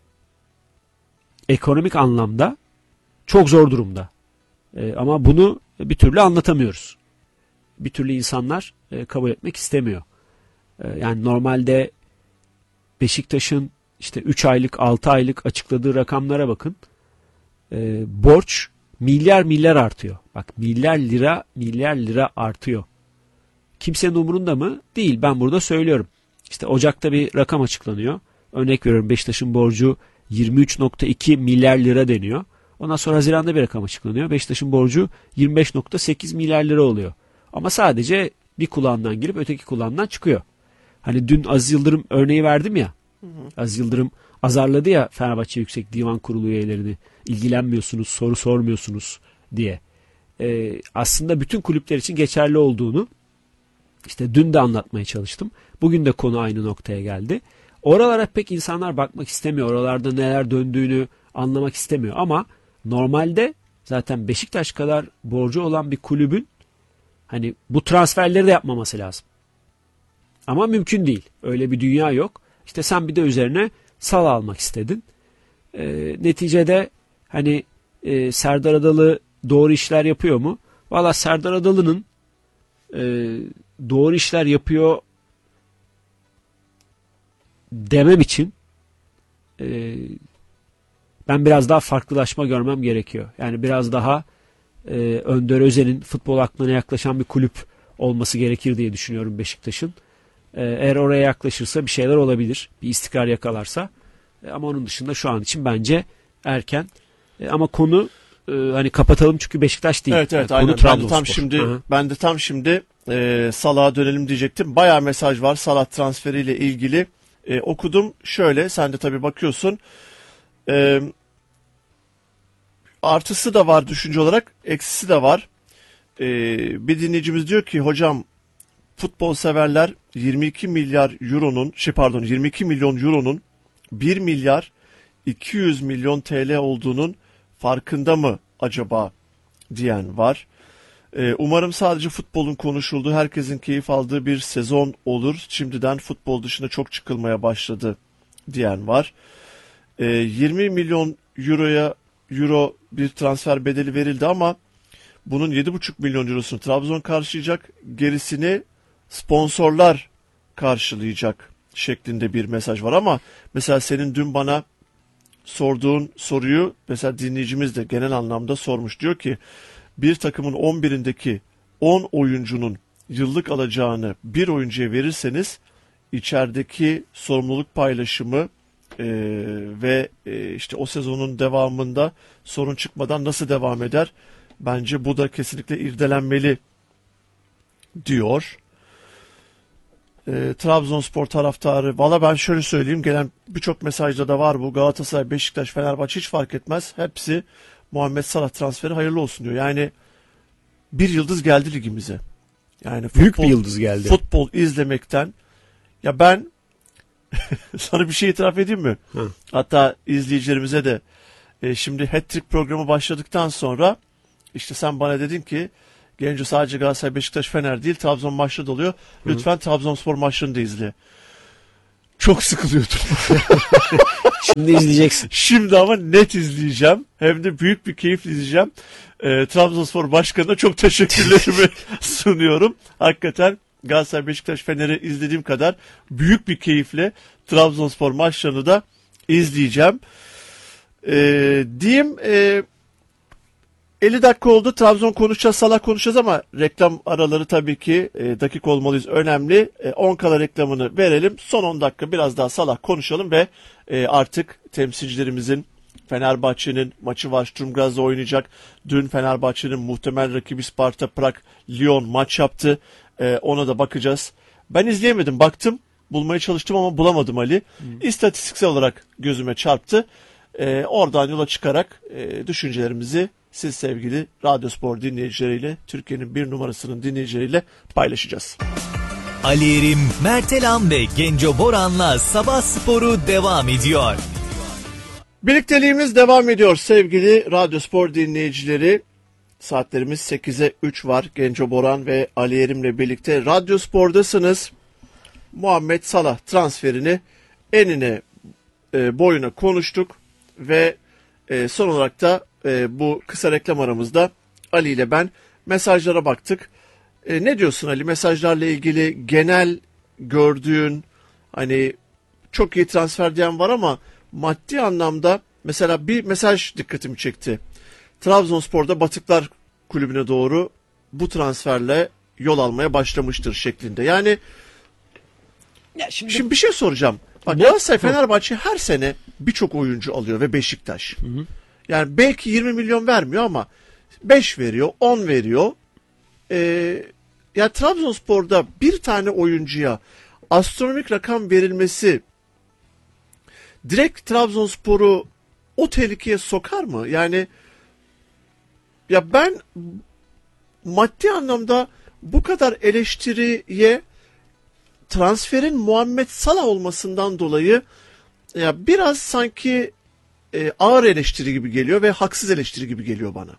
ekonomik anlamda çok zor durumda. Ama bunu bir türlü anlatamıyoruz. Bir türlü insanlar kabul etmek istemiyor. Yani normalde Beşiktaş'ın işte 3 aylık 6 aylık açıkladığı rakamlara bakın. Borç milyar artıyor. Bak milyar lira artıyor. Kimsenin umurunda mı? Değil. Ben burada söylüyorum. İşte Ocak'ta bir rakam açıklanıyor. Örnek veriyorum, Beşiktaş'ın borcu 23.2 milyar lira deniyor. Ondan sonra Haziran'da bir rakam açıklanıyor. Beşiktaş'ın borcu 25.8 milyar lira oluyor. Ama sadece bir kulağından girip öteki kulağından çıkıyor. Hani dün Aziz Yıldırım örneği verdim ya. Aziz Yıldırım azarladı ya Fenerbahçe Yüksek Divan Kurulu üyelerini. İlgilenmiyorsunuz, soru sormuyorsunuz diye. Aslında bütün kulüpler için geçerli olduğunu işte dün de anlatmaya çalıştım. Bugün de konu aynı noktaya geldi. Oralara pek insanlar bakmak istemiyor. Oralarda neler döndüğünü anlamak istemiyor. Ama normalde zaten Beşiktaş kadar borcu olan bir kulübün hani bu transferleri de yapmaması lazım. Ama mümkün değil. Öyle bir dünya yok. İşte sen bir de üzerine Salah almak istedin. Neticede hani Serdar Adalı doğru işler yapıyor mu? Valla Serdar Adalı'nın doğru işler yapıyor demem için ben biraz daha farklılaşma görmem gerekiyor. Yani biraz daha Önder Özen'in futbol aklına yaklaşan bir kulüp olması gerekir diye düşünüyorum Beşiktaş'ın. Eğer oraya yaklaşırsa bir şeyler olabilir. Bir istikrar yakalarsa. Ama onun dışında şu an için bence erken. Ama konu hani kapatalım çünkü Beşiktaş değil. Evet Konu aynen. Trabzonspor. Ben de tam şimdi Salah'a dönelim diyecektim. Bayağı mesaj var Salah transferiyle ilgili. Okudum. Şöyle, sen de tabii bakıyorsun. Artısı da var düşünce olarak, eksisi de var. Bir dinleyicimiz diyor ki hocam, futbol severler 22 milyon euronun 1 milyar 200 milyon TL olduğunun farkında mı acaba diyen var. Umarım sadece futbolun konuşulduğu, herkesin keyif aldığı bir sezon olur. Şimdiden futbol dışında çok çıkılmaya başladı diyen var. 20 milyon euro bir transfer bedeli verildi ama bunun 7,5 milyon eurosunu Trabzon karşılayacak, gerisini sponsorlar karşılayacak şeklinde bir mesaj var. Ama mesela senin dün bana sorduğun soruyu mesela dinleyicimiz de genel anlamda sormuş. Diyor ki bir takımın 11'indeki 10 oyuncunun yıllık alacağını bir oyuncuya verirseniz içerideki sorumluluk paylaşımı ve işte o sezonun devamında sorun çıkmadan nasıl devam eder? Bence bu da kesinlikle irdelenmeli diyor. Trabzonspor taraftarı. Valla ben şöyle söyleyeyim, gelen birçok mesajda da var bu. Galatasaray, Beşiktaş, Fenerbahçe hiç fark etmez. Hepsi Muhammed Salah transferi hayırlı olsun diyor. Yani bir yıldız geldi ligimize. Yani Büyük bir yıldız geldi. Futbol izlemekten, ya ben sana bir şey itiraf edeyim mi? Hı. Hatta izleyicilerimize de şimdi Hat-Trick programı başladıktan sonra işte sen bana dedin ki Genco sadece Galatasaray, Beşiktaş, Fener değil Trabzon maçları da oluyor. Lütfen Trabzonspor maçlarını da izle. çok sıkılıyordum. Şimdi izleyeceksin. Şimdi ama net izleyeceğim. Hem de büyük bir keyifle izleyeceğim. Trabzonspor Başkanı'na çok teşekkürlerimi sunuyorum. Hakikaten Galatasaray, Beşiktaş, Fener'i izlediğim kadar büyük bir keyifle Trabzonspor maçlarını da izleyeceğim. Diyeyim 50 dakika oldu. Trabzon konuşacağız, Salah konuşacağız ama reklam araları tabii ki dakika olmalıyız. Önemli. 10 kala reklamını verelim. Son 10 dakika biraz daha Salah konuşalım ve artık temsilcilerimizin Fenerbahçe'nin maçı var. Sturm Graz'da oynayacak. Dün Fenerbahçe'nin muhtemel rakibi Sparta Prag Lyon maç yaptı. Ona da bakacağız. Ben izleyemedim. Baktım. Bulmaya çalıştım ama bulamadım Ali. İstatistiksel olarak gözüme çarptı. Oradan yola çıkarak düşüncelerimizi siz sevgili Radyospor dinleyicileriyle, Türkiye'nin bir numarasının dinleyicileriyle paylaşacağız. Ali Erim, Mertelan ve Genco Boran'la Sabah Sporu devam ediyor. Birlikteliğimiz devam ediyor sevgili Radyospor dinleyicileri. Saatlerimiz 8'e 3 var. Genco Boran ve Ali Erim'le birlikte Radyospor'dasınız. Muhammed Salah transferini enine boyuna konuştuk ve son olarak da bu kısa reklam aramızda Ali ile ben mesajlara baktık. Ne diyorsun Ali? Mesajlarla ilgili genel gördüğün, hani çok iyi transfer diyen var ama maddi anlamda mesela bir mesaj dikkatimi çekti. Trabzonspor'da Batıklar Kulübü'ne doğru bu transferle yol almaya başlamıştır şeklinde. Yani Ya şimdi bir şey soracağım. Bak Galatasaray, Fenerbahçe her sene birçok oyuncu alıyor ve Beşiktaş. Yani belki 20 milyon vermiyor ama 5 veriyor, 10 veriyor. Ya Trabzonspor'da bir tane oyuncuya astronomik rakam verilmesi direkt Trabzonspor'u o tehlikeye sokar mı? Yani ya ben maddi anlamda bu kadar eleştiriye transferin Muhammed Salah olmasından dolayı ya biraz sanki ağır eleştiri gibi geliyor ve haksız eleştiri gibi geliyor bana.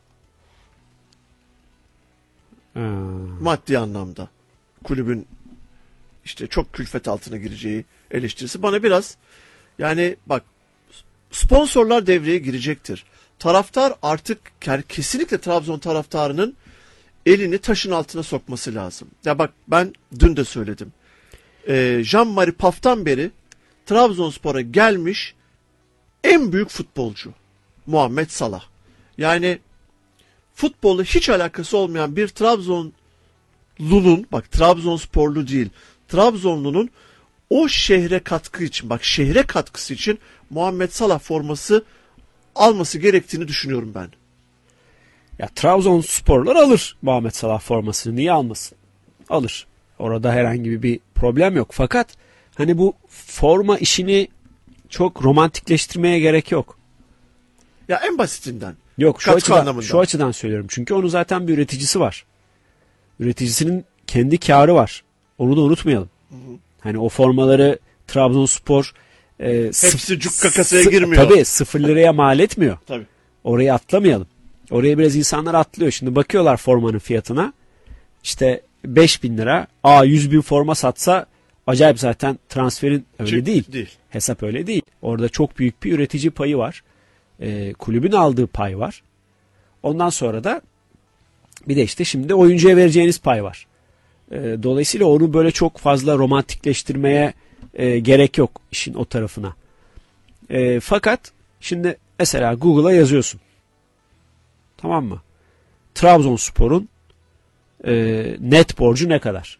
Maddi anlamda kulübün işte çok külfet altına gireceği eleştirisi bana biraz, yani bak, sponsorlar devreye girecektir. Taraftar artık kesinlikle Trabzon taraftarının elini taşın altına sokması lazım. Ya bak, ben dün de söyledim. Jean-Marie Paf'tan beri Trabzonspor'a gelmiş en büyük futbolcu Muhammed Salah. Yani futbolla hiç alakası olmayan bir Trabzonlu'nun, bak Trabzonsporlu değil, Trabzonlu'nun o şehre katkı için, bak şehre katkısı için Muhammed Salah forması alması gerektiğini düşünüyorum ben. Ya Trabzonsporlar alır Muhammed Salah formasını. Niye almasın? Alır. Orada herhangi bir problem yok. Fakat hani bu forma işini çok romantikleştirmeye gerek yok. Ya en basitinden. Yok, Katkı şu açıdan söylüyorum. Çünkü onun zaten bir üreticisi var. Üreticisinin kendi kârı var. Onu da unutmayalım. Hani o formaları Trabzonspor hepsi cukka kasaya girmiyor. Tabii 0 liraya mal etmiyor. Tabii. Orayı atlamayalım. Oraya biraz insanlar atlıyor. Şimdi bakıyorlar formanın fiyatına. İşte 5.000 lira. 100 bin forma satsa acayip, zaten transferin öyle değil. Hesap öyle değil. Orada çok büyük bir üretici payı var. Kulübün aldığı pay var. Ondan sonra da bir de işte şimdi oyuncuya vereceğiniz pay var. Dolayısıyla onu böyle çok fazla romantikleştirmeye gerek yok işin o tarafına. Fakat şimdi mesela Google'a yazıyorsun. Tamam mı? Trabzonspor'un net borcu ne kadar?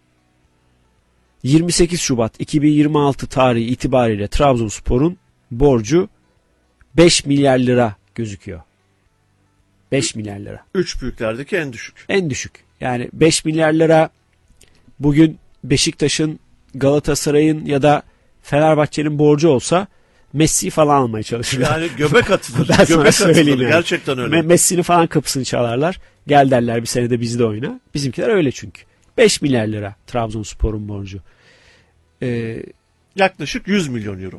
28 Şubat 2026 tarihi itibariyle Trabzonspor'un borcu 5 milyar lira gözüküyor. 5 milyar lira. 3 büyüklerdeki en düşük. En düşük. Yani 5 milyar lira bugün Beşiktaş'ın, Galatasaray'ın ya da Fenerbahçe'nin borcu olsa Messi'yi falan almaya çalışırlar. Yani göbek atılır. Ben sana göbek söyleyeyim atılır. yani. Gerçekten öyle. Messi'nin falan kapısını çalarlar. Gel derler, bir senede bizde oyna. Bizimkiler öyle çünkü. 5 milyar lira Trabzonspor'un borcu. Yaklaşık 100 milyon euro.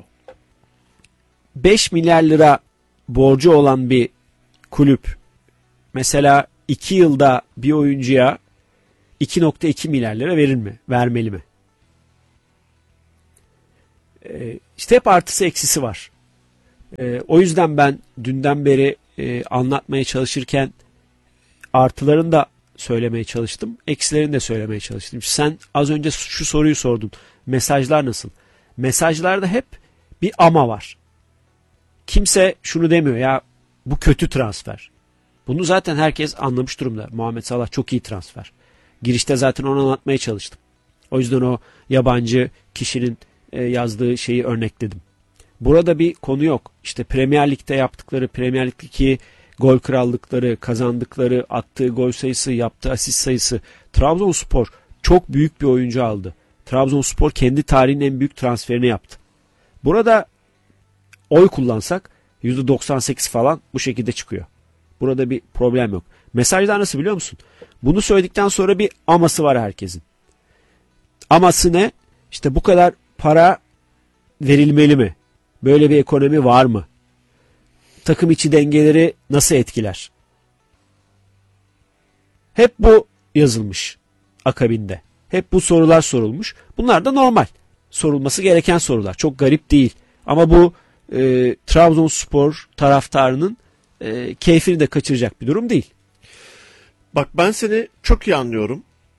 5 milyar lira borcu olan bir kulüp mesela 2 yılda bir oyuncuya 2.2 milyar lira verir mi? Vermeli mi? işte hep artısı eksisi var. O yüzden ben dünden beri anlatmaya çalışırken artılarını da söylemeye çalıştım. Eksilerini de söylemeye çalıştım. Sen az önce şu soruyu sordun. Mesajlar nasıl? Mesajlarda hep bir ama var. Kimse şunu demiyor ya, bu kötü transfer. Bunu zaten herkes anlamış durumda. Muhammed Salah çok iyi transfer. Girişte zaten onu anlatmaya çalıştım. O yüzden o yabancı kişinin yazdığı şeyi örnekledim. Burada bir konu yok. İşte Premier Lig'de yaptıkları, Premier Lig'deki gol krallıkları, kazandıkları, attığı gol sayısı, yaptığı asist sayısı. Trabzonspor çok büyük bir oyuncu aldı. Trabzonspor kendi tarihinin en büyük transferini yaptı. Burada oy kullansak %98 falan bu şekilde çıkıyor. Burada bir problem yok. Mesajlar nasıl biliyor musun? Bunu söyledikten sonra bir aması var herkesin. Aması ne? İşte bu kadar para verilmeli mi? Böyle bir ekonomi var mı? Takım içi dengeleri nasıl etkiler? Hep bu yazılmış akabinde. Hep bu sorular sorulmuş. Bunlar da normal. Sorulması gereken sorular. Çok garip değil. Ama bu Trabzonspor taraftarının keyfini de kaçıracak bir durum değil. Bak ben seni çok iyi anlıyorum.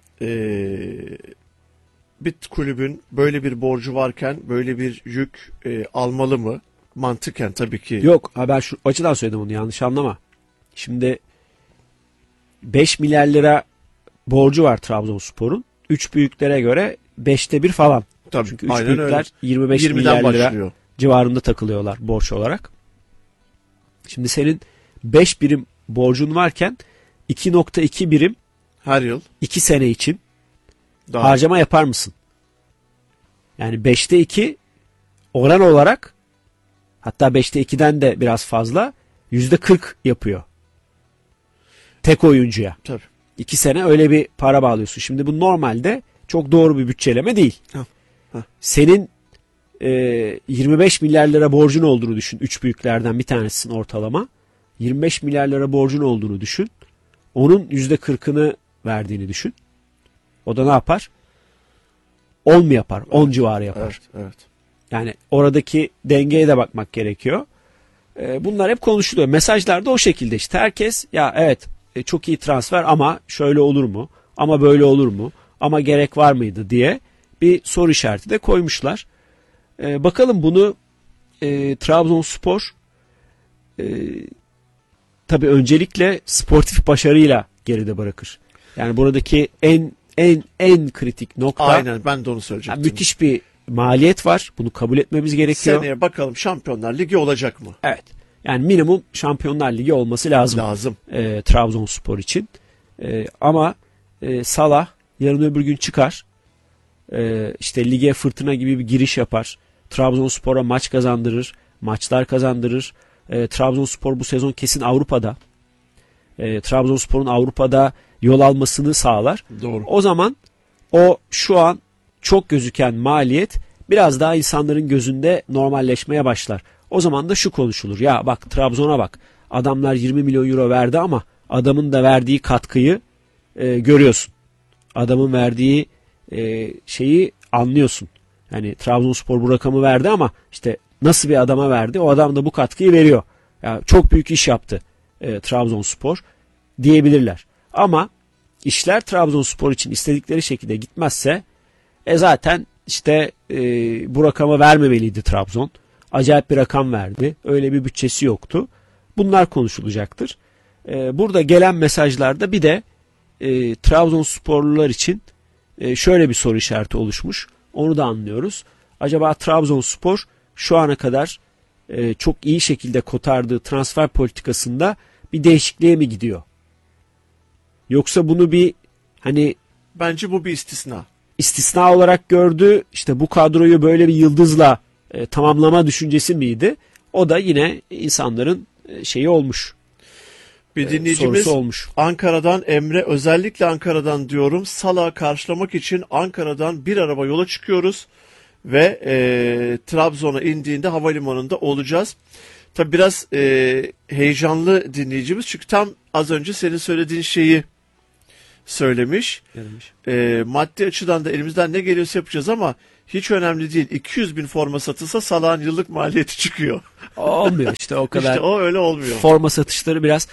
Bir kulübün böyle bir borcu varken böyle bir yük almalı mı? Mantıken tabii ki. Yok, ben şu açıdan söyledim onu, yanlış anlama. Şimdi 5 milyar lira borcu var Trabzonspor'un. 3 büyüklere göre 5'te 1 falan. Tabii, çünkü 3 aynen büyükler öyle. 25 20'den milyar lira başlıyor. civarında takılıyorlar borç olarak. Şimdi senin 5 birim borcun varken 2.2 birim Her yıl 2 sene için daha harcama yapar mısın? Yani 5'te 2 oran olarak, hatta 5'te 2'den de biraz fazla, %40 yapıyor. Tek oyuncuya. tabii. 2 sene öyle bir para bağlıyorsun. Şimdi bu normalde çok doğru bir bütçeleme değil. Heh. Senin 25 milyar lira borcun olduğunu düşün. 3 büyüklerden bir tanesisin ortalama. 25 milyar lira borcun olduğunu düşün. Onun %40'ını verdiğini düşün. O da ne yapar? 10 mu yapar? 10 civarı yapar. Evet. Yani oradaki dengeye de bakmak gerekiyor. Bunlar hep konuşuluyor. Mesajlarda o şekilde işte. Herkes ya evet çok iyi transfer ama şöyle olur mu? Ama böyle olur mu? Ama gerek var mıydı diye bir soru işareti de koymuşlar. Bakalım bunu Trabzonspor tabii öncelikle sportif başarıyla geride bırakır. Yani buradaki en kritik nokta, Aynen, ben de onu söyleyecektim. müthiş bir maliyet var. Bunu kabul etmemiz gerekiyor. Seneye bakalım Şampiyonlar Ligi olacak mı? Evet. Yani minimum Şampiyonlar Ligi olması lazım. Lazım. Trabzonspor için. Ama Salah yarın öbür gün çıkar. İşte lige fırtına gibi bir giriş yapar. Trabzonspor'a maç kazandırır. Maçlar kazandırır. Trabzonspor bu sezon kesin Avrupa'da. Trabzonspor'un Avrupa'da yol almasını sağlar. Doğru. O zaman o şu an çok gözüken maliyet biraz daha insanların gözünde normalleşmeye başlar. O zaman da şu konuşulur. Ya bak Trabzon'a bak. Adamlar 20 milyon euro verdi ama adamın da verdiği katkıyı görüyorsun. Adamın verdiği şeyi anlıyorsun. Yani Trabzonspor bu rakamı verdi ama işte nasıl bir adama verdi? O adam da bu katkıyı veriyor. Yani çok büyük iş yaptı Trabzonspor diyebilirler. Ama işler Trabzonspor için istedikleri şekilde gitmezse zaten işte bu rakamı vermemeliydi Trabzon. Acayip bir rakam verdi. Öyle bir bütçesi yoktu. Bunlar konuşulacaktır. Burada gelen mesajlarda bir de Trabzonsporlular için şöyle bir soru işareti oluşmuş. Onu da anlıyoruz. Acaba Trabzonspor şu ana kadar çok iyi şekilde kotardığı transfer politikasında bir değişikliğe mi gidiyor? Yoksa bunu bir hani Bence bu bir istisna. istisna olarak gördü, işte bu kadroyu böyle bir yıldızla tamamlama düşüncesi miydi? O da yine insanların şeyi olmuş. Bir dinleyicimiz Sorusu olmuş. Ankara'dan Emre, özellikle Ankara'dan diyorum, Salah'ı karşılamak için Ankara'dan bir araba yola çıkıyoruz ve Trabzon'a indiğinde havalimanında olacağız. Tabi biraz heyecanlı dinleyicimiz çünkü tam az önce senin söylediğin şeyi söylemiş. Maddi açıdan da elimizden ne geliyorsa yapacağız ama hiç önemli değil. 200 bin forma satılsa Salah'ın yıllık maliyeti çıkıyor. Olmuyor işte o kadar. İşte o öyle olmuyor. Forma satışları biraz.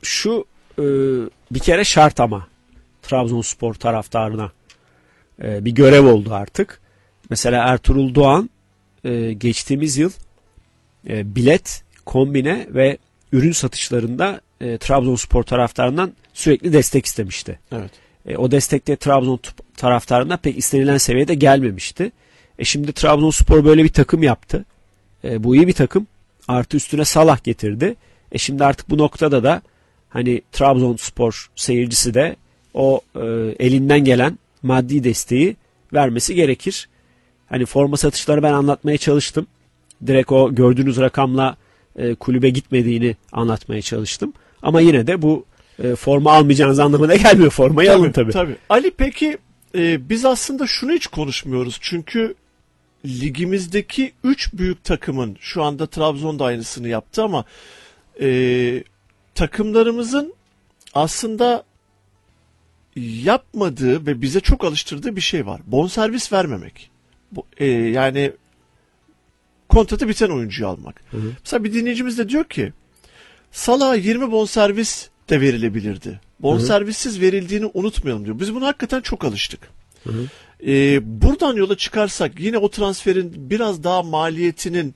Bir kere şart ama Trabzonspor taraftarına bir görev oldu artık. Mesela Ertuğrul Doğan geçtiğimiz yıl bilet, kombine ve ürün satışlarında Trabzonspor taraftarından sürekli destek istemişti. Evet. O destek de Trabzon taraftarına pek istenilen seviyede gelmemişti. Şimdi Trabzonspor böyle bir takım yaptı. Bu iyi bir takım. Artı üstüne Salah getirdi. Şimdi artık bu noktada da hani Trabzonspor seyircisi de o elinden gelen maddi desteği vermesi gerekir. Hani forma satışları ben anlatmaya çalıştım. Direkt o gördüğünüz rakamla kulübe gitmediğini anlatmaya çalıştım. Ama yine de bu forma almayacağınız anlamına gelmiyor. Formayı alın tabii. Tabii. Ali peki biz aslında şunu hiç konuşmuyoruz. Çünkü ligimizdeki 3 büyük takımın, şu anda Trabzon da aynısını yaptı ama takımlarımızın aslında yapmadığı ve bize çok alıştırdığı bir şey var. Bonservis vermemek. Yani kontratı biten oyuncuyu almak. Hı hı. Mesela bir dinleyicimiz de diyor ki Salah'a 20 bonservis de verilebilirdi. Bonservissiz verildiğini unutmayalım diyor. Biz buna hakikaten çok alıştık. Hı hı. Buradan yola çıkarsak yine o transferin biraz daha maliyetinin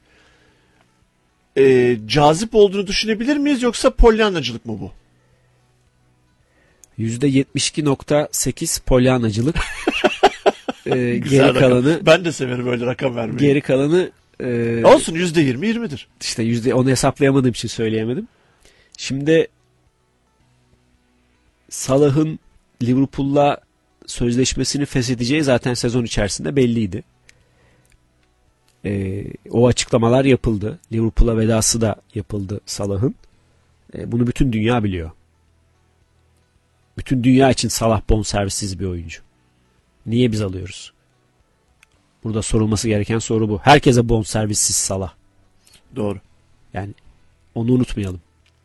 cazip olduğunu düşünebilir miyiz, yoksa polyanacılık mı bu? %72.8 polyanacılık. Güzel Geri kalanı ben de severim öyle rakam vermeyi. geri kalanı Olsun, %20'dir. işte onu hesaplayamadığım için söyleyemedim. Şimdi Salah'ın Liverpool'la sözleşmesini feshedeceği zaten sezon içerisinde belliydi. O açıklamalar yapıldı. Liverpool'a vedası da yapıldı Salah'ın. Bunu bütün dünya biliyor. Bütün dünya için Salah bonservissiz bir oyuncu. Niye biz alıyoruz? Burada sorulması gereken soru bu. Herkese bonservissiz Salah. Doğru. Yani onu unutmayalım.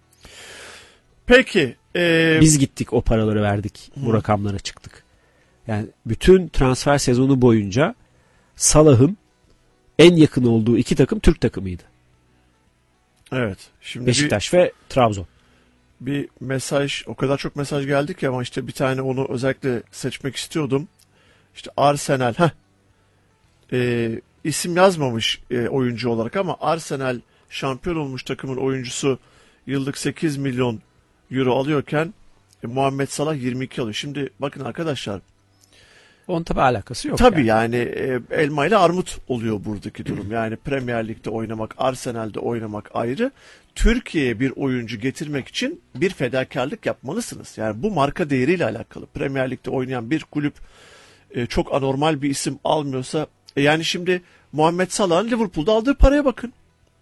Peki. Biz gittik, o paraları verdik. Bu rakamlara çıktık. Yani bütün transfer sezonu boyunca Salah'ın en yakın olduğu iki takım Türk takımıydı. Evet. Şimdi Beşiktaş ve Trabzon. bir mesaj, o kadar çok mesaj geldi ki ama işte bir tane onu özellikle seçmek istiyordum. İşte Arsenal. İsim yazmamış oyuncu olarak ama Arsenal şampiyon olmuş takımın oyuncusu yıllık 8 milyon euro alıyorken Muhammed Salah 22 alıyor. Şimdi bakın arkadaşlar, Onun tabi alakası yok. tabii yani elma ile armut oluyor buradaki durum. Yani Premier Lig'de oynamak, Arsenal'de oynamak ayrı. Türkiye'ye bir oyuncu getirmek için bir fedakarlık yapmalısınız. Yani bu marka değeriyle alakalı. Premier Lig'de oynayan bir kulüp çok anormal bir isim almıyorsa yani şimdi Muhammed Salah'ın Liverpool'da aldığı paraya bakın.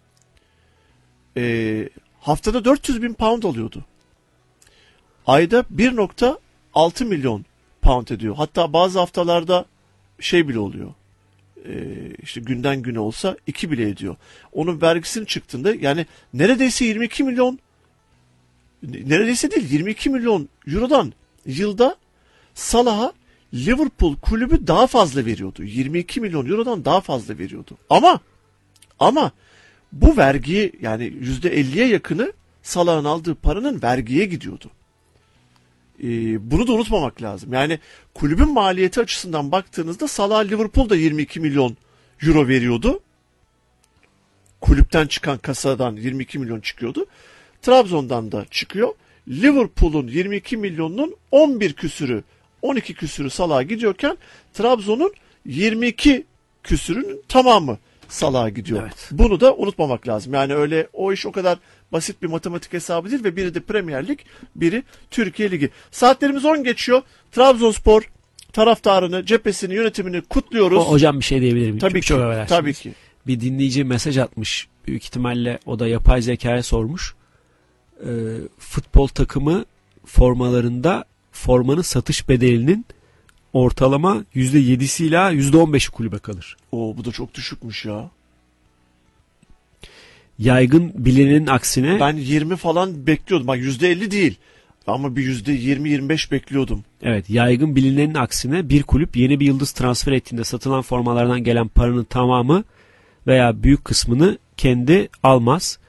Haftada 400 bin pound alıyordu. Ayda 1.6 milyon pound ediyor. Hatta bazı haftalarda şey bile oluyor. İşte günden güne olsa 2 bile ediyor. Onun vergisinin çıktığında yani neredeyse 22 milyon, neredeyse değil 22 milyon eurodan yılda Salah'a Liverpool kulübü daha fazla veriyordu. 22 milyon eurodan daha fazla veriyordu. Ama bu vergiyi, yani %50'ye yakını Salah'ın aldığı paranın vergiye gidiyordu. Bunu da unutmamak lazım. Yani kulübün maliyeti açısından baktığınızda Salah Liverpool'da 22 milyon euro veriyordu. Kulüpten çıkan kasadan 22 milyon çıkıyordu. Trabzon'dan da çıkıyor. Liverpool'un 22 milyonunun 11 küsürü, 12 küsürü Salah'a gidiyorken Trabzon'un 22 küsürünün tamamı Salah'a gidiyor. Evet. Bunu da unutmamak lazım. Yani öyle o iş o kadar basit bir matematik hesabı değil ve biri de Premier Lig, biri Türkiye Ligi. Saatlerimiz 10 geçiyor. Trabzonspor taraftarını, cephesini, yönetimini kutluyoruz. Hocam bir şey diyebilir miyim? Tabii ki. Çok affedersiniz. Tabii ki. Bir dinleyici mesaj atmış. Büyük ihtimalle o da yapay zekaya sormuş. Futbol takımı formalarında formanın satış bedelinin ortalama %7'siyle %15'i kulübe kalır. Bu da çok düşükmüş ya. Yaygın bilinenin aksine Ben 20 falan bekliyordum. Bak %50 değil. ama bir %20-25 bekliyordum. Evet, yaygın bilinenin aksine bir kulüp yeni bir yıldız transfer ettiğinde satılan formalardan gelen paranın tamamı veya büyük kısmını kendi almaz.